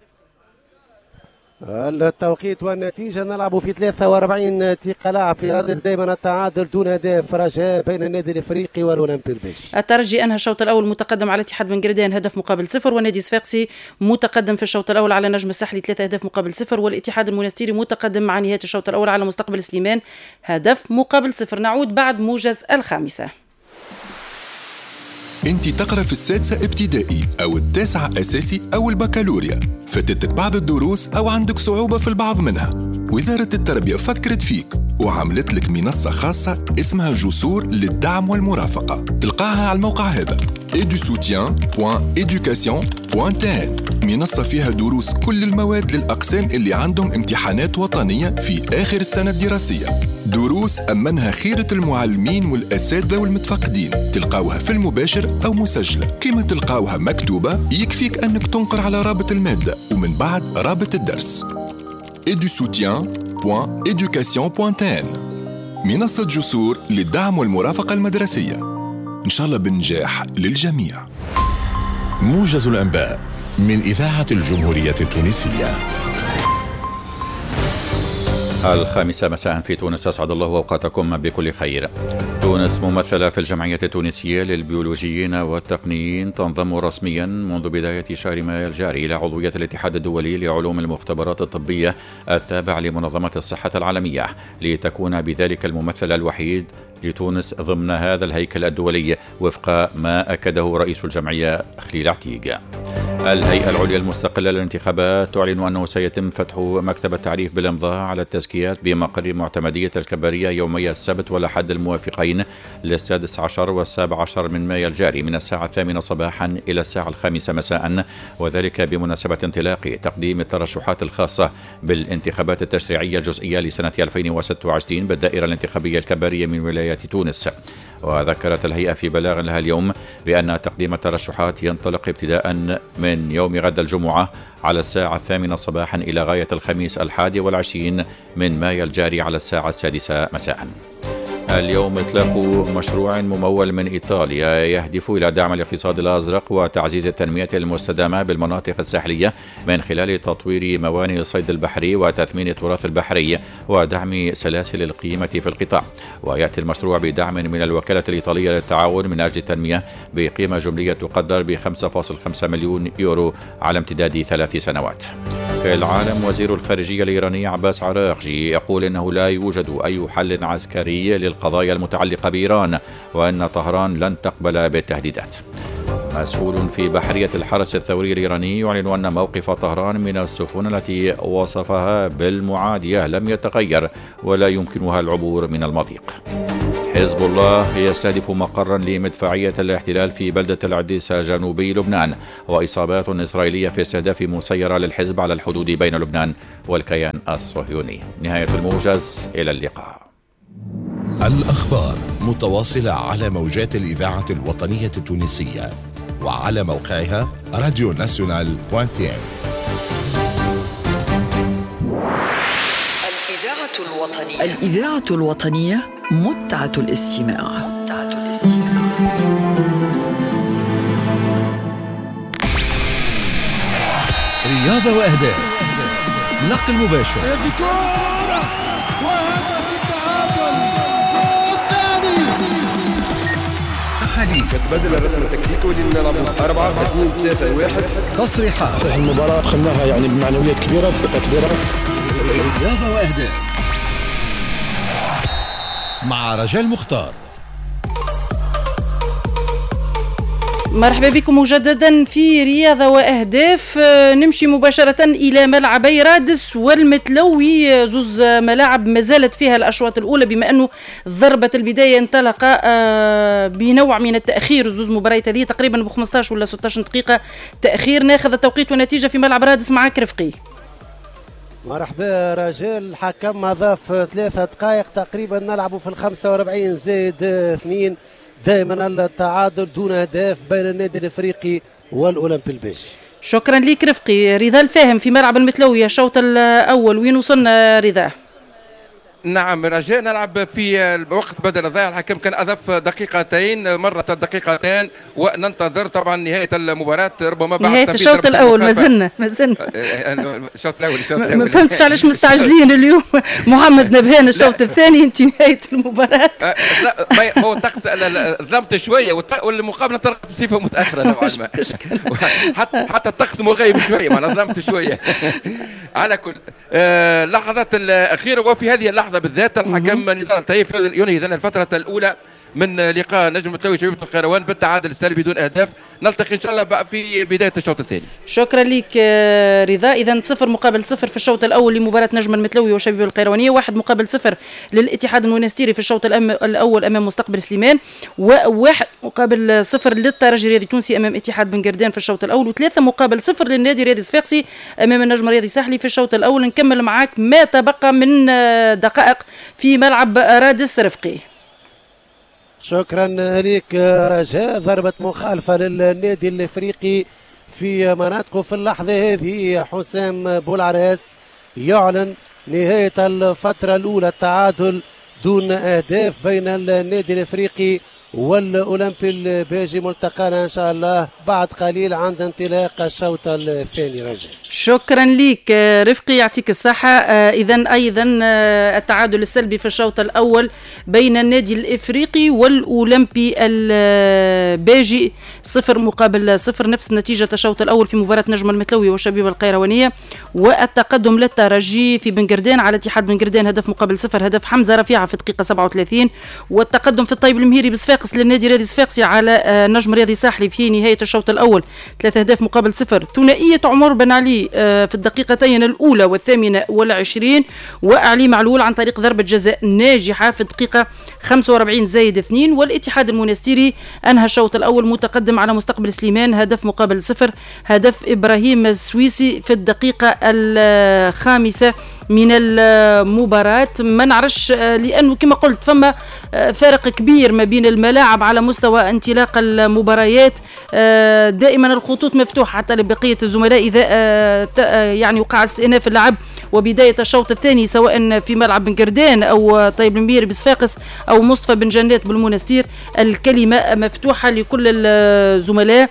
التوقيت والنتيجة نلعب في ثلاثة وأربعين دقيقة لعب في رادس دائما التعادل دون أهداف، رجاء بين النادي الإفريقي والأولمبي البيش. الترجي أنهى الشوط الأول متقدم على اتحاد بن قردان هدف مقابل صفر، والنادي صفاقسي متقدم في الشوط الأول على نجم الساحلي ثلاثة أهداف مقابل صفر، والاتحاد المنستيري متقدم مع نهاية الشوط الأول على مستقبل سليمان هدف مقابل صفر. نعود بعد موجز الخامسة. انت تقرأ في السادسة ابتدائي أو التاسعة أساسي أو البكالوريا، فاتتك بعض الدروس أو عندك صعوبة في البعض منها، وزارة التربية فكرت فيك وعملت لك منصة خاصة اسمها جسور للدعم والمرافقة. تلقاها على الموقع هذا ايدو سوتيان دوت إيدوكاسيون دوت تي إن. منصة فيها دروس كل المواد للأقسام اللي عندهم امتحانات وطنية في آخر السنة الدراسية، دروس أمنها خيرة المعلمين والأساتذة والمتفقدين. تلقاوها في المباشر أو مسجلة، كما تلقاوها مكتوبة يكفيك أنك تنقر على رابط المادة ومن بعد رابط الدرس ايدو سوتيان دوت إيدوكاسيون دوت تي إن. منصة جسور للدعم والمرافقة المدرسية، إن شاء الله بالنجاح للجميع. موجز الأنباء من إذاعة الجمهورية التونسية. الخامسة مساء في تونس، أسعد الله أوقاتكم بكل خير. تونس ممثلة في الجمعية التونسية للبيولوجيين والتقنيين تنضم رسميا منذ بداية شهر مايو الجاري إلى عضوية الاتحاد الدولي لعلوم المختبرات الطبية التابع لمنظمة الصحة العالمية، لتكون بذلك الممثل الوحيد لتونس ضمن هذا الهيكل الدولي وفق ما أكده رئيس الجمعية خليل عتيق. الهيئة العليا المستقلة للانتخابات تعلن أنه سيتم فتح مكتب التعريف بالإمضاء على التزكيات بمقر معتمدية الكبارية يومي السبت والأحد الموافقين للسادس عشر والسابع عشر من مايو الجاري من الساعة الثامنة صباحا إلى الساعة الخامسة مساء، وذلك بمناسبة انطلاق تقديم الترشحات الخاصة بالانتخابات التشريعية الجزئية لسنة ألفين وستة وعشرين بالدائرة الانتخابية الكبارية من ولايات تونس. وذكرت الهيئة في بلاغ لها اليوم بأن تقديم الترشحات ينطلق ابتداء من يوم غد الجمعة على الساعة الثامنة صباحا إلى غاية الخميس الحادي والعشرين من مايو الجاري على الساعة السادسة مساء. اليوم إطلاق مشروع ممول من إيطاليا يهدف إلى دعم الاقتصاد الأزرق وتعزيز التنمية المستدامة بالمناطق الساحلية من خلال تطوير موانئ الصيد البحري وتثمين التراث البحري ودعم سلاسل القيمة في القطاع. ويأتي المشروع بدعم من الوكالة الإيطالية للتعاون من أجل التنمية بقيمة جملية تقدر ب خمسة فاصلة خمسة مليون يورو على امتداد ثلاث سنوات. في العالم، وزير الخارجية الإيراني عباس عراقجي يقول إنه لا يوجد أي حل عسكري للقضايا المتعلقة بإيران، وأن طهران لن تقبل بالتهديدات. مسؤول في بحرية الحرس الثوري الإيراني يعلن أن موقف طهران من السفن التي وصفها بالمعادية لم يتغير ولا يمكنها العبور من المضيق. حزب الله يستهدف مقرا لمدفعية الاحتلال في بلدة العديسة جنوبي لبنان، وإصابات إسرائيلية في استهداف مسيرة للحزب على الحدود بين لبنان والكيان الصهيوني. نهاية الموجز، إلى اللقاء. الأخبار متواصلة على موجات الإذاعة الوطنية التونسية وعلى موقعها راديو ناسيونال بوانتين. الإذاعة الوطنية الإذاعة الوطنية متعة الاستماع. متعة الاستماع. رياضة وأهداف، نقل مباشر، تحاليل، تبدل الرسم التكتيكي واللي نلعبوا أربعة اثنين ثلاثة واحد، تصريحات. المباراة دخلناها يعني بمعنويات كبيرة بثقة كبيرة. رياضة وأهداف مع رجال مختار. مرحبا بكم مجددا في رياضة وأهداف. نمشي مباشرة إلى ملعبي رادس والمتلوي، زوز ملاعب ما زالت فيها الأشواط الأولى بما أنه ضربة البداية انطلق بنوع من التأخير. زوز مباريات هذه تقريبا ب خمسطاش ولا ستطاش دقيقة تأخير. ناخذ التوقيت والنتيجة في ملعب رادس معك رفقي. مرحبا رجال. الحكم أضاف ثلاثة دقائق تقريبا، نلعبوا في الخمسة وأربعين زائد اثنين. دائما التعادل دون أهداف بين النادي الأفريقي والأولمبي البيجي. شكرا لك رفقي. رضا الفاهم في ملعب المتلوي الشوط الأول، وين وصلنا رضا؟ نعم رجاء نلعب في الوقت بدل الضائع. الحكم كان أضاف دقيقتين، مرت الدقيقتين وننتظر طبعا نهاية المباراة ربما بعد نهاية الشوط الأول. ما زلنا ما زلنا الشوط الأول الشوط الأول ما فهمتش علاش مستعجلين اليوم. محمد نبهان الشوط الثاني، انت نهاية المباراة. لا هو الطقس ظلمت شوية والمقابلة طلعت بصفة متأخرة نوعا ما. حتى حتى الطقس مغيب شوية، ما ظلمت شوية. على كل اللحظات الأخيرة وفي هذه اللحظة بالذات الحكم نزار الطيف ينهي إذن الفترة الأولى من لقاء نجم المتلوي شبيبة القيروان بالتعادل السلبي دون أهداف. نلتقي إن شاء الله بقى في بداية الشوط الثاني. شكرا لك رضا. إذن صفر مقابل صفر في الشوط الأول لمباراة نجم المتلوي وشبيبة القيروانية، واحد مقابل صفر للاتحاد المونستيري في الشوط الأول أمام مستقبل سليمان، وواحد مقابل صفر للترجي الرياضي التونسي أمام اتحاد بن قردان في الشوط الأول، وثلاثة مقابل صفر للنادي الرياضي الصفاقسي أمام النجم الرياضي الساحلي في الشوط الأول. نكمل معاك ما تبقى من دقائق في ملعب رادس رفقي. شكرا لك رجاء. ضربة مخالفة للنادي الافريقي في مناطقه في اللحظة هذه. حسام بولعراس يعلن نهاية الفترة الأولى، التعادل دون أهداف بين النادي الافريقي والأولمبي البيجي. ملتقانا إن شاء الله بعد قليل عند انطلاق الشوط الثاني. رجل شكرا لك رفقي، يعطيك الصحة. إذن أيضا التعادل السلبي في الشوط الأول بين النادي الإفريقي والأولمبي البيجي صفر مقابل صفر، نفس نتيجة الشوط الأول في مباراة نجم المتلوي والشبيبة القيروانية. والتقدم للترجي في بن قردان على اتحاد بن قردان هدف مقابل صفر، هدف حمزة رفيعة في الدقيقة سبعة وثلاثين. والتقدم في الطيب المهيري بصفاقس للنادي الرياضي الصفاقسي على نجم الرياضي الساحلي في نهاية الشوط الأول ثلاثة أهداف مقابل صفر. ثنائية عمر بن علي في الدقيقتين الأولى والثامنة والعشرين، وأعلي معلول عن طريق ضربة جزاء ناجحة في الدقيقة خمسة وأربعين زايد اثنين. والاتحاد المونستيري أنهى الشوط الأول متقدم على مستقبل سليمان هدف مقابل صفر، هدف إبراهيم السويسي في الدقيقة الخامسة من المباراة. ما نعرفش لأنه كما قلت فما فارق كبير ما بين الملاعب على مستوى انطلاق المباريات. دائما الخطوط مفتوحة حتى لبقية الزملاء إذا يعني وقع استئناف اللعب وبداية الشوط الثاني سواء في ملعب بن قردان أو طيب المهيري بصفاقس أو مصطفى بن جنات بالمنستير. الكلمة مفتوحة لكل الزملاء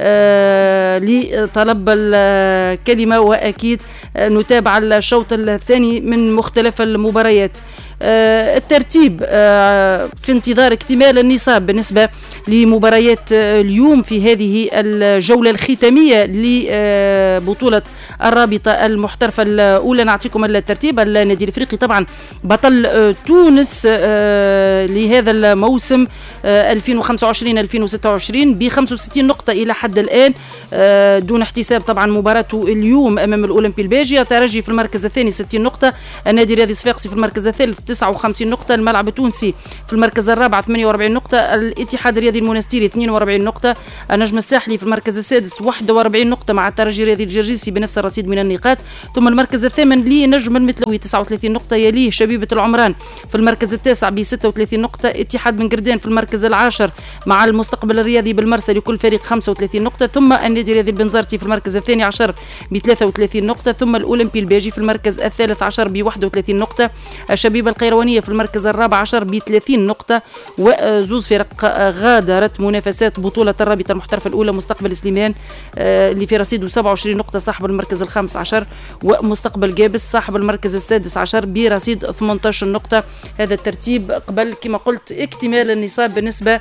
لطلب الكلمة، وأكيد نتابع الشوط الثاني من مختلف المباريات. الترتيب في انتظار اكتمال النصاب بالنسبة لمباريات اليوم في هذه الجولة الختامية لبطولة الرابطة المحترفة الأولى. نعطيكم الترتيب. النادي الإفريقي طبعا بطل تونس لهذا الموسم ألفين وخمسة وعشرين ألفين وستة وعشرين ب خمسة وستين نقطة إلى حد الآن، دون احتساب طبعا مباراته اليوم أمام الأولمبي الباجي. الترجي في المركز الثاني ستين نقطة، النادي الرياضي الصفاقسي في المركز الثالث تسعة وخمسين نقطة، الملعب التونسي في المركز الرابع ثمانية وأربعين نقطة، الاتحاد الرياضي المنستيري اثنين وأربعين نقطة، النجم الساحلي في المركز السادس واحد وأربعين نقطة مع الترجي الرياضي الجرجيسي بنفس الرصيد من النقاط، ثم المركز الثامن لنجم المتلوي تسعة وثلاثين نقطة، يليه شبيبة العمران في المركز التاسع ب ستة وثلاثين نقطة، اتحاد بن قردان في المركز العاشر مع المستقبل الرياضي بالمرسى لكل فريق خمسة وثلاثين نقطة، ثم النادي الرياضي البنزرتي في المركز الثاني عشر ب ثلاثة وثلاثين نقطة، ثم الأولمبي الباجي في المركز الثالث عشر ب واحد وثلاثين نقطة، الشبيبة القيروانية في المركز الرابع عشر ب ثلاثين نقطة، وزوز فرق غادرت منافسات بطولة الرابطة المحترفة الأولى، مستقبل سليمان اللي في رصيده سبعة وعشرين نقطة صاحب المركز الخامس عشر، ومستقبل جابس صاحب المركز السادس عشر برصيد ثمانية عشر نقطة. هذا الترتيب قبل كما قلت اكتمال النصاب بالنسبة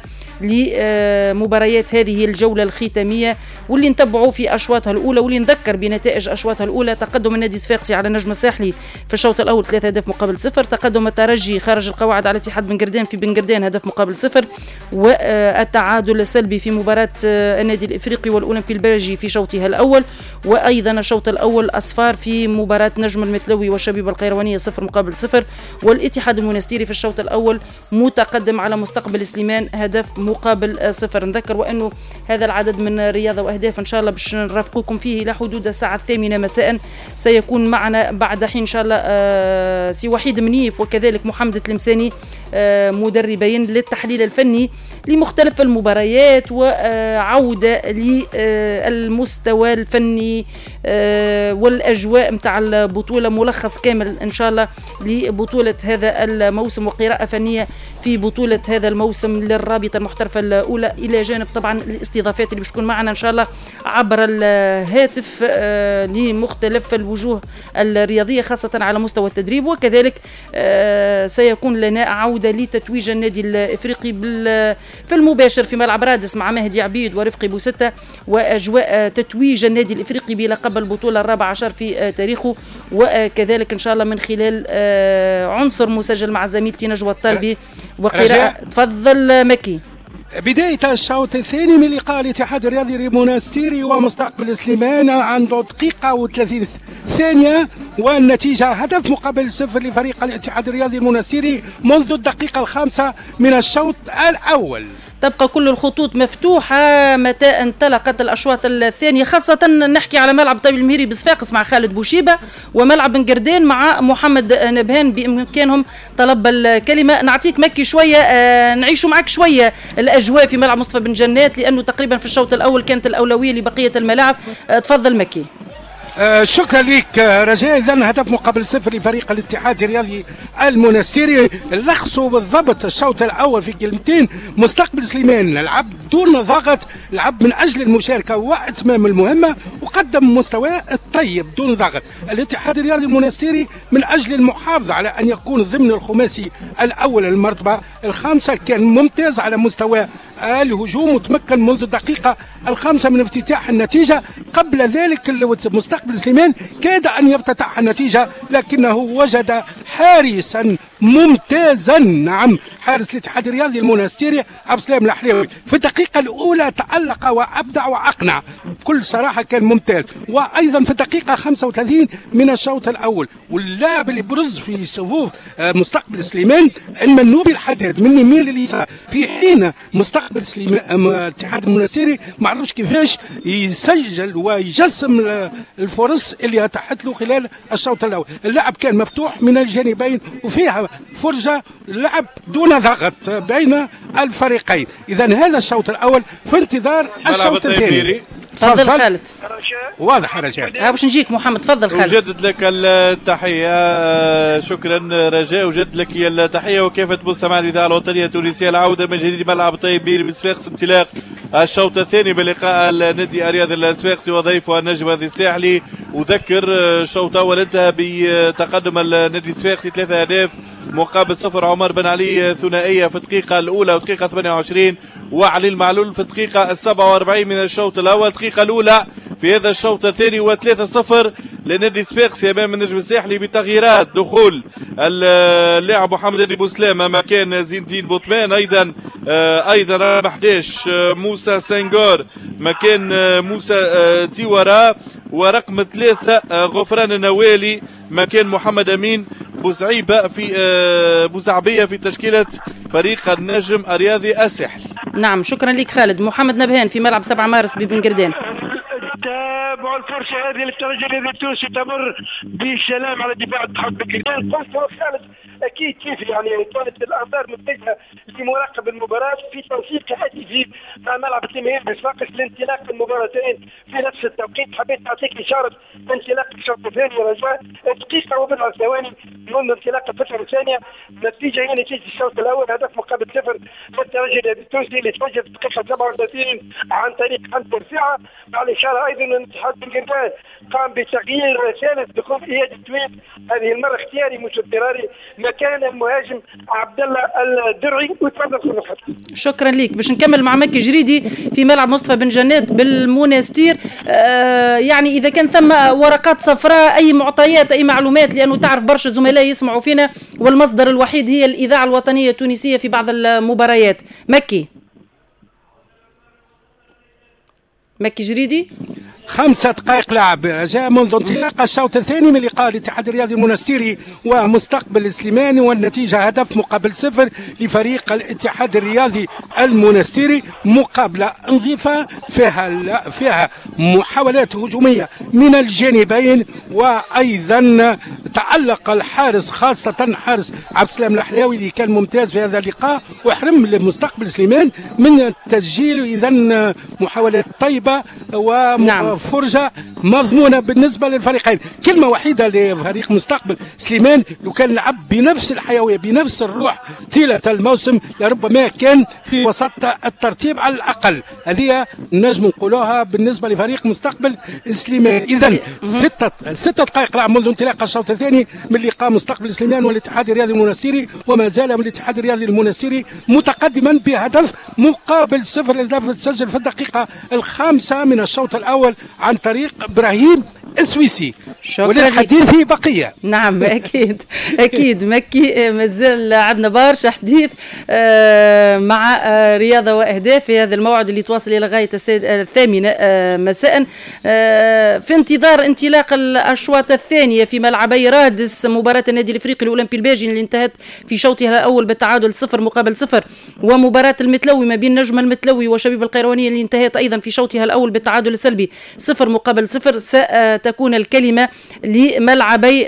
لمباريات هذه الجولة الختامية، واللي نتبعوا في أشواطها الأولى واللي نذكر بنتائج أشواطها الأولى. تقدم النادي الصفاقسي على النجم الساحلي في الشوط الأول ثلاثة أهداف مقابل صفر، تقدم الترجي خارج القواعد على اتحاد بن قردان في بن قردان هدف مقابل صفر، والتعادل السلبي في مباراة النادي الإفريقي والأولمبي البلجي في شوطها الأول، وأيضا الشوط الأول أصفار في مباراة نجم المتلوي والشبيبة القيروانية صفر مقابل صفر، والاتحاد المنستيري في الشوط الأول متقدم على مستقبل سليمان هدف مقابل صفر. نذكر وأنه هذا العدد من رياضة وأهداف إن شاء الله باش نرافقكم فيه إلى حدود الساعة الثامنة مساء. سيكون معنا بعد حين إن شاء الله آه سي وحيد منيف وكذلك محمد التلمساني آه مدربين للتحليل الفني لمختلف المباريات وعودة للمستوى الفني والأجواء متاع البطولة، ملخص كامل إن شاء الله لبطولة هذا الموسم وقراءة فنية في بطولة هذا الموسم للرابطة المحترفة الأولى، إلى جانب طبعا الاستضافات اللي بتكون معنا إن شاء الله عبر الهاتف لمختلف الوجوه الرياضية خاصة على مستوى التدريب، وكذلك سيكون لنا عودة لتتويج النادي الإفريقي في المباشر في ملعب رادس مع مهدي عبيد ورفقي بوستة، وأجواء تتويج النادي الإفريقي بلقب البطولة الرابع عشر في تاريخه، وكذلك إن شاء الله من خلال عنصر مسجل مع زميلتي نجوى الطالبي وقراءة. تفضل مكي. بداية الشوط الثاني من لقاء الاتحاد الرياضي المنستيري ومستقبل سليمان عنده دقيقة وثلاثين ثانية، والنتيجة هدف مقابل صفر لفريق الاتحاد الرياضي المنستيري منذ الدقيقة الخامسة من الشوط الأول. تبقى كل الخطوط مفتوحة متى انطلقت الأشواط الثانية، خاصة نحكي على ملعب طيب المهيري بصفاقس مع خالد بوشيبة، وملعب بن قردان مع محمد نبهان. بإمكانهم طلب الكلمة. نعطيك مكي شوية آه نعيشوا معك شوية الأجواء في ملعب مصطفى بن جنات، لأنه تقريبا في الشوط الأول كانت الأولوية لبقية الملاعب. آه تفضل مكي. آه شكرا لك رجاء. إذن هدف مقابل صفر لفريق الاتحاد الرياضي المنستيري. لخصوا بالضبط الشوط الأول في كلمتين. مستقبل سليمان لعب دون ضغط، لعب من أجل المشاركة وإتمام المهمة وقدم مستواه الطيب دون ضغط. الاتحاد الرياضي المنستيري من أجل المحافظة على أن يكون ضمن الخماسي الأول المرتبة الخامسة كان ممتاز على مستوى الهجوم وتمكن منذ الدقيقة الخامسة من افتتاح النتيجة. قبل ذلك مستقبل سليمان كاد أن يفتتح النتيجة لكنه وجد حارسا ممتازا، نعم حارس الاتحاد الرياضي المنستيري عبد السلام الحليوي في الدقيقة الأولى تألق وأبدع وأقنع بكل صراحة، كان ممتاز. وأيضا في الدقيقة خمسة وثلاثين من الشوط الأول واللاعب اللي برز في صفوف مستقبل سليمان المنوبي الحداد من يمين لليسار، في حين مستقبل سليمان الاتحاد المنستيري ما عرفش كيفاش يسجل ويجسم الفرص اللي اتاحت له خلال الشوط الاول. اللعب كان مفتوح من الجانبين وفيها فرجه لعب دون ضغط بين الفريقين. اذا هذا الشوط الاول في انتظار الشوط الثاني. تفضل خالد. واضح رجاء. ها باش نجيك محمد، تفضل خالد. وجدد لك التحيه، شكرا رجاء، وجدد لك التحيه وكافه مستمع الاذاعه الوطنيه التونسيه. العوده من جديد ملعب طيب بير بصفاقس، انطلاق الشوط الثاني بلقاء النادي الرياضي الصفاقسي وضيفه النجم الساحلي. وذكر الشوط الاول انتهى بتقدم النادي الصفاقسي ثلاثه اهداف مقابل صفر. عمر بن علي ثنائيه في الدقيقه الاولى والدقيقه ثمانية وعشرين، وعلي المعلول في الدقيقه السابعة وأربعين من الشوط الاول. الدقيقه الاولى في هذا الشوط الثاني وثلاثة صفر لنادي الصفاقسي امام النجم الساحلي بتغييرات. دخول اللاعب محمد علي بوسلامه مكان زين الدين بوطمان، ايضا ايضا رقم أحد عشر موسى سنغور مكان موسى تيورا، ورقم ثلاثة غفران النوالي مكان محمد امين بوزعيبه في بوزعبيه في تشكيله فريق النجم الرياضي الساحلي. نعم شكرا لك خالد. محمد نبهان في ملعب سبعة مارس ببن قردان. تابعوا الفرصه هذه للترجي الرياضي التونسي تمر بسلام على دفاع اتحاد بن قردان. قلت خالد اكيد كيف يعني كانت الانظار متجهه لمراقب المباراه في تنسيق هاتفي مع ملعب التمهيد بصفاقس لانطلاق المباراتين في نفس التوقيت. حبيت نعطيك اشاره انطلاق الشوط الثاني رجاء دقيقه وبضع ثواني منذ انطلاق الفتره الثانيه. النتيجه هي نتيجه الشوط الاول هدف مقابل صفر للترجي الرياضي التونسي اللي تسجل في الدقيقه سبعة وثلاثين عن طريق حمد رفيعه. مع الاشاره ايضا ان اتحاد بن قردان قام بتغيير ثالث دخول اياد التويت، هذه المره اختياري مش اضطراري، مكان المهاجم عبد الله الدرعي. وتفضل خليل. شكرا لك. باش نكمل مع مكي جريدي في ملعب مصطفى بن جنات بالمونستير. آه يعني اذا كان ثم ورقات صفراء، اي معطيات، اي معلومات، لانه تعرف برشا زملاء يسمعوا فينا والمصدر الوحيد هي الاذاعه الوطنيه التونسيه في بعض المباريات. مكي مكي جريدي. خمسة دقائق لعب رجاء منذ انطلاق الشوط الثاني من لقاء الاتحاد الرياضي المنستيري ومستقبل السليماني، والنتيجة هدف مقابل صفر لفريق الاتحاد الرياضي المنستيري. مقابلة نظيفة فيها فيها محاولات هجومية من الجانبين، وأيضا تألق الحارس خاصة حارس عبد السلام الحلاوي اللي كان ممتاز في هذا اللقاء وحرم المستقبل سليمان من التسجيل. إذا محاولات طيبة و نعم. فرجة مضمونة بالنسبة للفريقين. كلمة وحيدة لفريق مستقبل سليمان، لو كان لعب بنفس الحيوية بنفس الروح طيلة الموسم لربما كان في وسط الترتيب على الأقل. هذه نجم نقولوها بالنسبة لفريق مستقبل سليمان. إذا ستة ستة دقائق لعب منذ انطلاق الشوط الثاني من لقاء مستقبل سليمان والاتحاد الرياضي المنستيري، وما زال من الاتحاد الرياضي المنستيري متقدما بهدف مقابل صفر. الهدف تسجل في الدقيقة الخامسة من الشوط الأول عن طريق إبراهيم السويسي. وللحديث بقية. نعم أكيد أكيد مكي مازال عندنا برشا حديث مع رياضة وأهداف في هذا الموعد اللي تواصل إلى غاية الثامنة مساء في انتظار انطلاق الأشواط الثانية في ملعبي رادس. مباراة النادي الأفريقي الأولمبي الباجي اللي انتهت في شوطها الأول بالتعادل صفر مقابل صفر، ومباراة المتلوي ما بين نجم المتلوي وشبيب القيروانية اللي انتهت أيضا في شوطها الأول بالتعادل السلبي صفر مقابل صفر. ستكون الكلمة لملعبي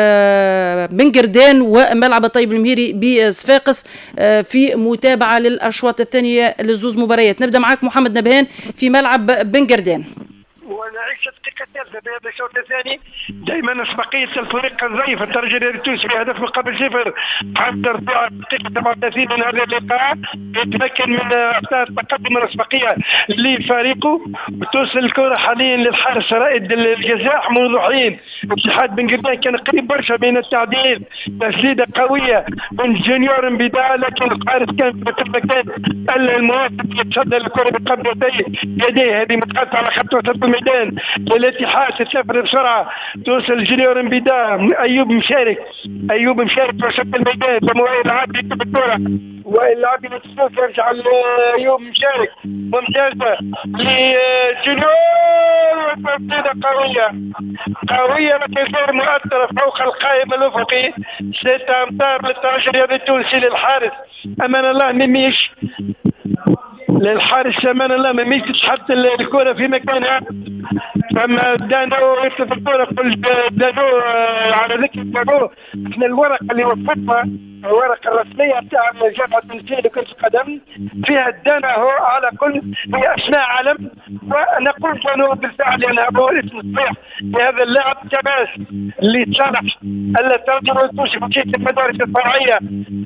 بن قردان وملعب الطيب المهيري بصفاقس في متابعة للأشواط الثانية للزوز مباريات. نبدأ معك محمد نبهان في ملعب بن قردان. ونعيش الدقيقة الثالثة بهذا الشوط الثاني. دائما أسبقية الفريق الضعيف الترجي الرياضي التونسي بهدف مقابل صفر. عبد الرفيع الدقيقة سبعة وثلاثين من هذا اللقاء يتمكن من إعطاء التقدم الأسبقية لفريقه، وتوصل الكرة حاليا للحارس رائد الجزاء منذ حين. اتحاد بن قردان كان قريب برشا من التعديل، تسديدة قوية من جونيور مبيدا، لكن الحارس كان في المكان الموافق يتصدى الكرة بقبضتي يديه. هذه متقطعة على خط وسط الميدان للاتحاد. تسافر بسرعة توصل جونيور مبيدا. أيوب مشارك أيوب مشارك في وسط الميدان لموائل عابد يكتب الكرة، وائل عابد يتصرف يرجع لأيوب مشارك ممتازة لجونيور. تسديدة قوية قوية لكن غير مؤثرة فوق القائم الأفقي. ستة أمتار للترجي الرياضي التونسي للحارس أمان الله مميش للحارس أمان الله مميش تتحط الكرة في مكانها. فما دانو يكتب الكورة قل دانو على ذكر دانو احنا الورقة اللي وفرتها الورقة الرسمية بتاع جامعة التونسية لكرة القدم فيها الدانا هو على كل هي أسماء علم، ونقول دانو بالفعل لأن هو الاسم الصحيح لهذا اللاعب تماس اللي تصالح الترجمة التونسي في المدارس الفرعية.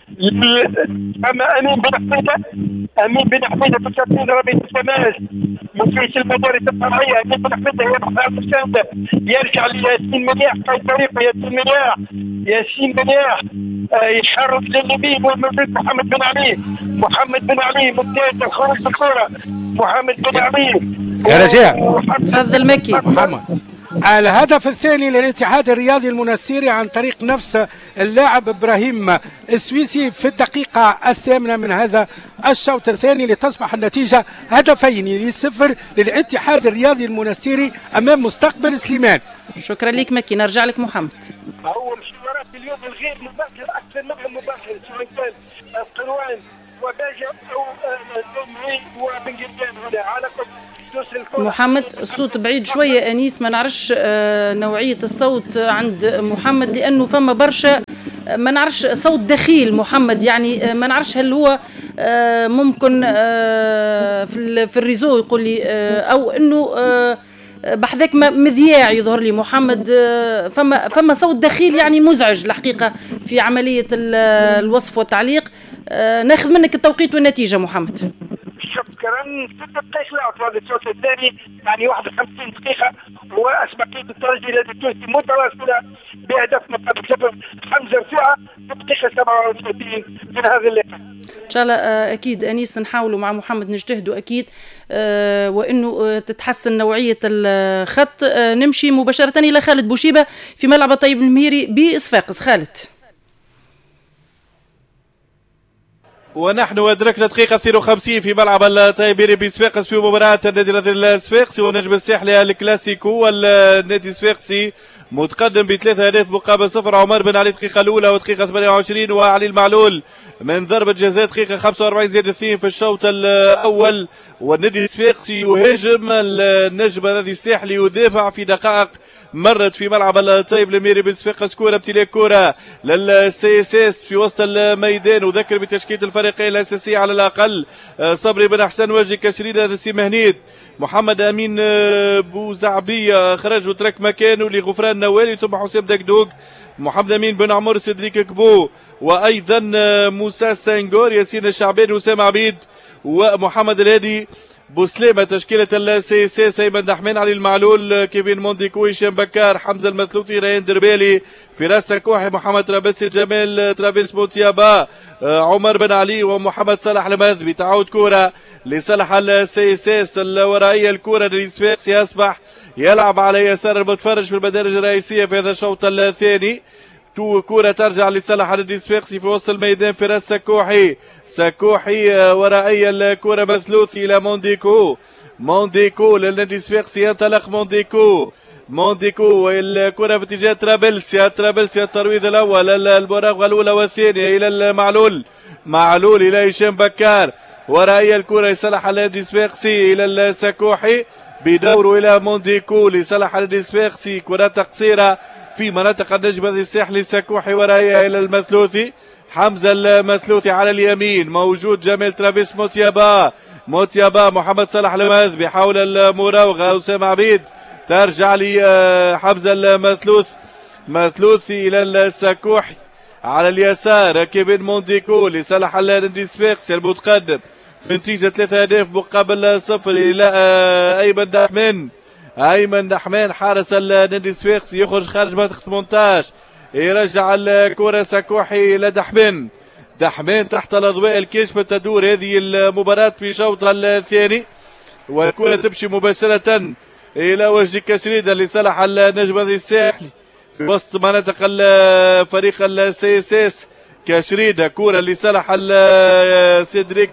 أما أمين بن حميدة أمين بن حميدة في تسعين ربيع تماس مدير المدارس الفرعية. أمين بن حميدة يبحث عن مساندة يرجع لياسين منيح في طريقه ياسين منيح ياسين منيح يتحرك لليمين والمريض محمد بن علي محمد بن علي ممتاز الخروج بالكرة محمد بن علي يا رجاء تفضل مكي محمد. الهدف الثاني للاتحاد الرياضي المنستيري عن طريق نفس اللاعب ابراهيم السويسي في الدقيقة الثامنة من هذا الشوط الثاني لتصبح النتيجة هدفين لصفر للاتحاد الرياضي المنستيري أمام مستقبل سليمان. شكرا لك مكي. نرجع لك محمد. هو مشوارات اليوم الغير مباشر أكثر منها مباشر سواء كان قروان وباجة أو نومي وبن جردان هنا على كل محمد. الصوت بعيد شوية أنيس، ما نعرفش نوعية الصوت عند محمد لأنه فما برشا ما نعرفش صوت دخيل محمد، يعني ما نعرفش هل هو ممكن في في الريزو يقول لي أو إنه بحذاك مذياع يظهر لي محمد. فما فما صوت دخيل يعني مزعج الحقيقة في عملية الوصف والتعليق. ناخذ منك التوقيت والنتيجة محمد. شكرا. ست دقائق لعب في هذا الشوط الثاني يعني واحد وخمسين دقيقة وأسبقية الترجي التونسي متواصلة بهدف مقابل صفر. حمزة رفيعة في الدقيقة سبعة وثلاثين من هذا اللقاء. إن شاء الله أكيد أنيس نحاولوا مع محمد نجتهدوا أكيد أه وإنه تتحسن نوعية الخط. أه نمشي مباشرة إلى خالد بوشيبة في ملعب طيب المهيري بصفاقس. خالد. ونحن أدركنا دقيقة اثنين وخمسين في ملعب الطيبيري بصفاقس في مباراة النادي الرياضي الصفاقسي ونجم الساحلي الكلاسيكو، والنادي الصفاقسي متقدم بثلاثة أهداف مقابل صفر. عمر بن علي الدقيقة الأولى ودقيقة ثمانية وعشرين، وعلي المعلول من ضربة جزاء دقيقة خمسة وأربعين زائد اثنين في الشوط الأول. والنادي الصفاقسي يهاجم، النجم الذي الساحلي يدافع في دقائق مرت في ملعب الطيب الميري بصفاقس. كرة امتلاك كرة للسي اس اس في وسط الميدان، وذكر بتشكيلة الفريقين الأساسية على الأقل صبري بن حسن وجه كشريدة نسيم هنيد محمد أمين بوزعبية خرج وترك مكانه لغفران نوالي ثم حسام دكدوك محمد أمين بن عمر سيدريك كبو وأيضا موسى سانغور ياسين الشعباني وسام عبيد ومحمد الهادي بوسليمة. تشكيلة السي اس اس ايمن دحمان علي المعلول كيفين مونديكو هشام بكار حمزة المثلوثي ريان دربالي فراس سكوحي محمد ترابيسي جمال ترافيس موتيابا عمر بن علي ومحمد صلاح المذبي. تعود كرة لصالح السي اس اس الورائية، الكرة للصفاقسي يصبح يلعب على يسار المتفرج في المدارج الرئيسية في هذا الشوط الثاني. تو كرة ترجع لصالح النادي الصفاقسي في وسط الميدان فراس سكوحي سكوحي ورائية الكرة مثلوثي إلى مونديكو مونديكو للنادي الصفاقسي ينطلق مونديكو مونديكو والكرة في اتجاه ترابلسيا ترابلسيا الترويض الأول المراوغة الأولى والثانية إلى المعلول معلول إلى هشام بكار ورائية الكرة لصالح النادي الصفاقسي إلى السكوحي بدوره إلى مونديكو لصالح النادي الصفاقسي. كرة قصيرة في مناطق النجم الساحلي سكوحي ورائية إلى المثلوثي حمزة المثلوثي على اليمين موجود جمال ترافيس موتيابا موتيابا محمد صلاح المذبي حول المراوغة أسامة عبيد ترجع لحمزة المثلوث مثلوثي إلى السكوحي على اليسار كيفين مونديكو لصالح النادي الصفاقسي المتقدم في نتيجة ثلاثة أهداف مقابل صفر إلى أيمن دحمان أيمن دحمان حارس النادي الصفاقسي يخرج خارج منطقة ثمانية عشر يرجع الكرة سكوحي إلى دحمان دحمان تحت الأضواء الكشف تدور هذه المباراة في الشوط الثاني والكرة تمشي مباشرة إلى وجه كشريدة لصالح النجم الساحلي في وسط مناطق فريق السي اس اس كشريدة كرة لصالح سيدريك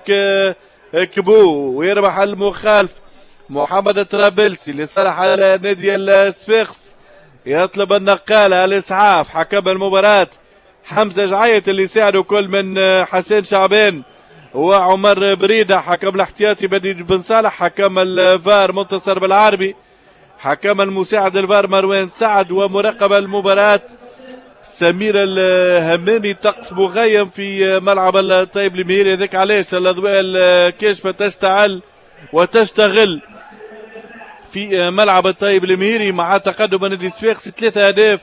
كبو ويربح المخالف محمد الترابلسي لصالح نادي الصفاقس يطلب النقالة الإسعاف حكم المباراة حمزة جعيت اللي ساعده كل من حسين شعبان وعمر بريدة حكم الاحتياطي بن صالح حكم الفار منتصر بالعربي حكم المساعد الفار مروان سعد، ومراقب المباراة سمير الهمامي. طقس مغيم في ملعب الطيب المهيري، هذاك علاش الاضواء الكاشفه تشتعل وتشتغل في ملعب الطيب المهيري مع تقدم نادي صفاقسي ثلاثة اهداف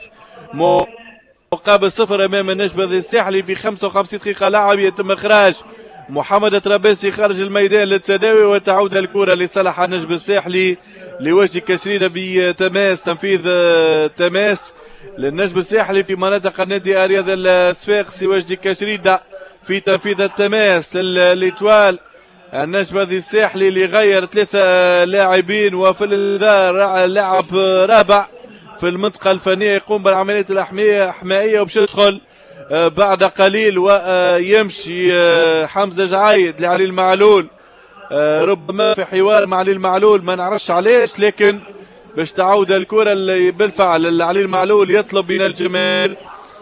مقابل صفر امام النجم الساحلي في خمسة وخمسين دقيقه لعب. يتم اخراج محمد الطرابلسي خارج الميدان للتداوي، وتعود الكره لصالح النجم الساحلي لوجه كشريده بتماس، تنفيذ تماس للنجم الساحلي في مناطق النادي الرياضي الصفاقسي. وجدي كشريده في تنفيذ التماس للإتوال النجم الساحلي اللي غير ثلاثه لاعبين، وفي الانذار لاعب رابع في المنطقه الفنيه يقوم بالعمليات الاحمائيه وباش يدخل بعد قليل ويمشي حمزه جعايد لعلي المعلول، ربما في حوار مع علي المعلول ما نعرفش علاش، لكن باش تعود الكره اللي بالفعل علي المعلول يطلب من الجماهير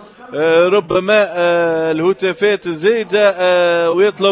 ربما الهتافات الزايده ويطلب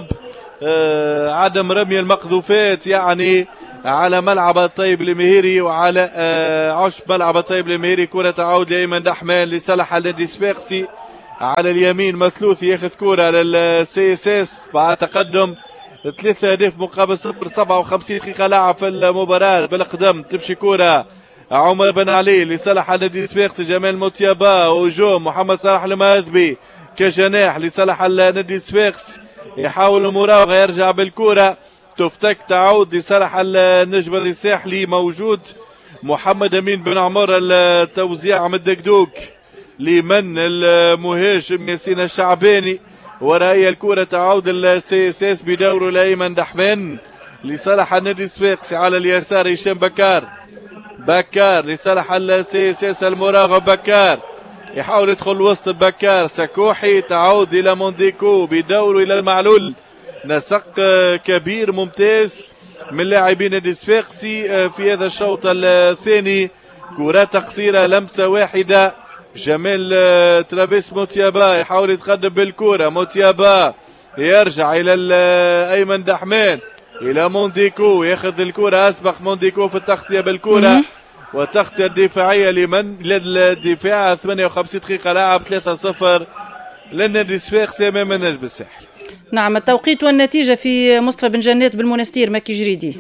عدم رمي المقذوفات يعني على ملعب الطيب المهيري وعلى عشب ملعب الطيب المهيري. كره تعود لايمن دحمان لصالح النادي الصفاقسي على اليمين، مثلوثي ياخذ كره للسي اس اس بعد تقدم ثلاثة اهداف مقابل صفر. سبعة وخمسين دقيقة لعب في المباراة، بالقدم تمشي كرة عمر بن علي لصالح النادي الصفاقسي، جمال موتيابا هجوم محمد صلاح الماذبي كجناح لصالح النادي الصفاقسي، يحاول المراوغة يرجع بالكرة تفتك تعود لصالح النجم الساحلي. موجود محمد امين بن عمر، التوزيع من الدقدوق لمن المهاجم ياسين الشعباني، ورأي الكرة تعود السي اس اس بدوره لايمن دحمان لصالح النادي الصفاقسي. على اليسار هشام بكار، بكار لصالح السي اس اس المراغب، بكار يحاول يدخل وسط بكار، سكوحي تعود الى مونديكو بدوره الى المعلول. نسق كبير ممتاز من لاعبين النادي الصفاقسي في هذا الشوط الثاني. كرة قصيرة لمسة واحدة، جمال ترابيس موتيابا يحاول يتقدم بالكرة، موتيابا يرجع الى ايمن دحمان الى مونديكو، ياخذ الكرة، اسبق مونديكو في التغطية بالكرة والتغطية الدفاعية لمن للدفاع. ثمانية وخمسين دقيقة لعب، ثلاثة صفر للنادي الصفاقسي امام النجم الساحلي. نعم، التوقيت والنتيجة في مصطفى بن جنات بالمنستير مكي جريدي.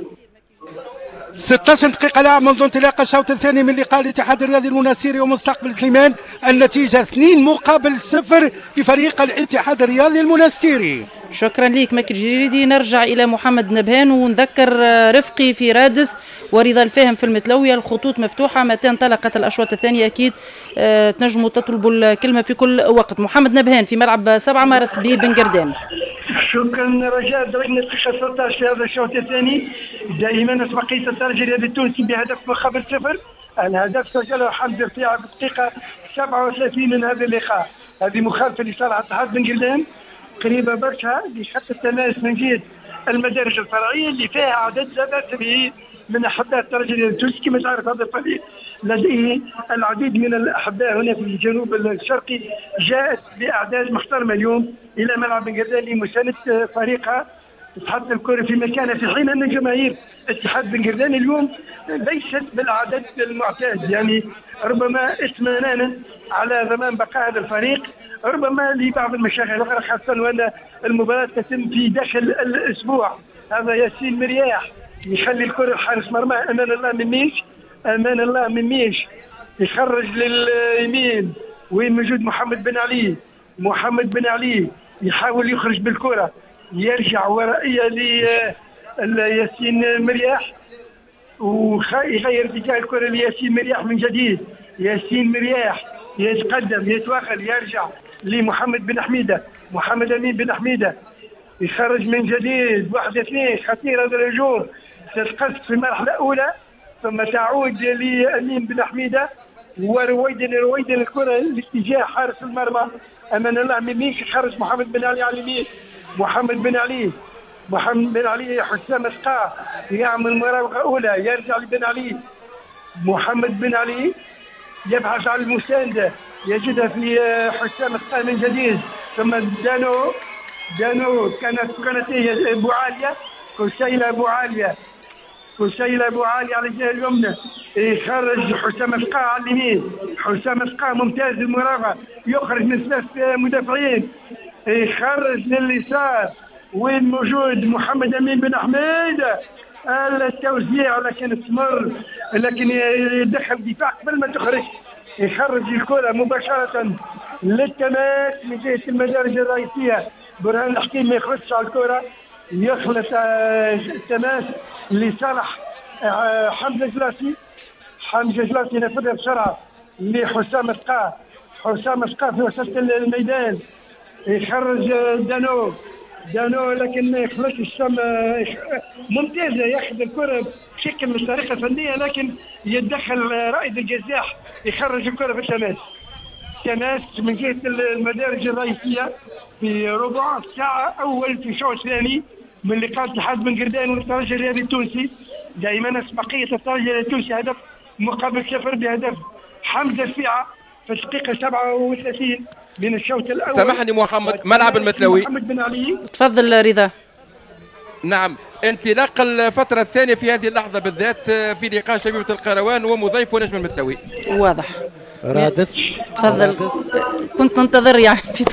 ستة عشر دقيقة لعب منذ انطلاق الشوط الثاني من لقاء الاتحاد الرياضي المنستيري ومستقبل سليمان، النتيجة اثنين مقابل صفر لفريق الاتحاد الرياضي المنستيري. شكرا لك مكي جريدي. نرجع إلى محمد نبهان ونذكر رفقي في رادس ورضا الفاهم في المتلوية، الخطوط مفتوحة متى انطلقت الأشواط الثانية، أكيد أه تنجموا تطلبوا الكلمة في كل وقت. محمد نبهان في ملعب سبعة مارس ببن قردان. شكرا رجاء. درجنا الدقيقة ستة عشر في هذا الشوط الثاني، دائما أسبقية الترجي الرياضي التونسي بهدف مقابل صفر. الهدف سجله حمد ارتياح في الدقيقة سبعة وثلاثين من هذا اللقاء، هذه مخالفة لصالح اتحاد بن قردان قريبة برشا لخط التماس من جهة المدارج الفرعية اللي فيها عدد لا بأس به من أحباء الترجي الرياضي التونسي. كما تعرف هذا الفريق لديه العديد من الأحباء هنا في الجنوب الشرقي، جاءت بأعداد محترمة اليوم إلى ملعب بن قردان لمساندة فريقها تحط الكرة في مكانها، في حين أن جماهير اتحاد بن قردان اليوم ليست بالعدد المعتاد، يعني ربما اطمئنانا على ضمان بقاء هذا الفريق، ربما لبعض المشاغل الأخرى، خاصة وأن المباراة تتم في داخل الأسبوع. هذا ياسين مرياح يخلي الكرة حارس مرمى أمان الله من ميش، أمان الله من ميش يخرج لليمين وين موجود محمد بن علي، محمد بن علي يحاول يخرج بالكرة، يرجع ورائية لياسين مرياح ويغير اتجاه الكرة لياسين مرياح من جديد. ياسين مرياح يتقدم يتوغل يرجع لمحمد بن حميدة، محمد أمين بن حميدة يخرج من جديد، واحد اثنين خطير هذا الهجوم، تتقص في المرحلة الأولى ثم تعود لأمين بن حميدة ورويدا رويدا الكرة لاتجاه حارس المرمى أمان الله من ميش، يخرج محمد بن علي على اليمين، محمد بن علي محمد بن علي حسام اسقا يعمل مراوغة أولى، يرجع لبن علي، محمد بن علي يبحث عن المساندة يجدها في حسام اسقا من جديد، ثم دانو دانو كانت كانت بوعالية كسيلة بوعالية وسيل ابو علي على الجهه اليمنى، يخرج حسام الثقا على اليمين، حسام الثقا ممتاز المراوغه، يخرج من ثلاث مدافعين، يخرج لليسار وين موجود محمد امين بن حميد، التوزيع لكن تمر، لكن يدخل دفاع قبل ما تخرج، يخرج الكره مباشره للتماس من جهه المدارج الرئيسيه، برهان الحكيم ما يخلصش على الكره، يخلص التماس لصالح حمزه جلاسي، حمزه جلاسي ينفذها بسرعه لحسام الثقا، حسام الثقا في وسط الميدان، يخرج دانو دانو لكن ما يخلصش الشم، ممتازه ياخذ الكره بشكل مش طريقه فنيه، لكن يتدخل رائد الجزاح يخرج الكره في التماس. تماس من جهه المدارج الرئيسيه في ربع ساعه اول في الشوط الثاني من لقاء اتحاد بن قردان والترجي الرياضي التونسي. دائما بقيه الترجي التونسي هدف مقابل صفر بهدف حمزه الفيعه في الدقيقه سبعة وثلاثين من الشوط الاول. سامحني محمد، ملعب المتلوي. محمد بن علي. تفضل رضا. نعم، انطلاق الفترة الثانية في هذه اللحظة بالذات في لقاء شبيبة القيروان ومضيف ونجم المتلوي. واضح. رادس. تفضل. كنت ننتظر يعني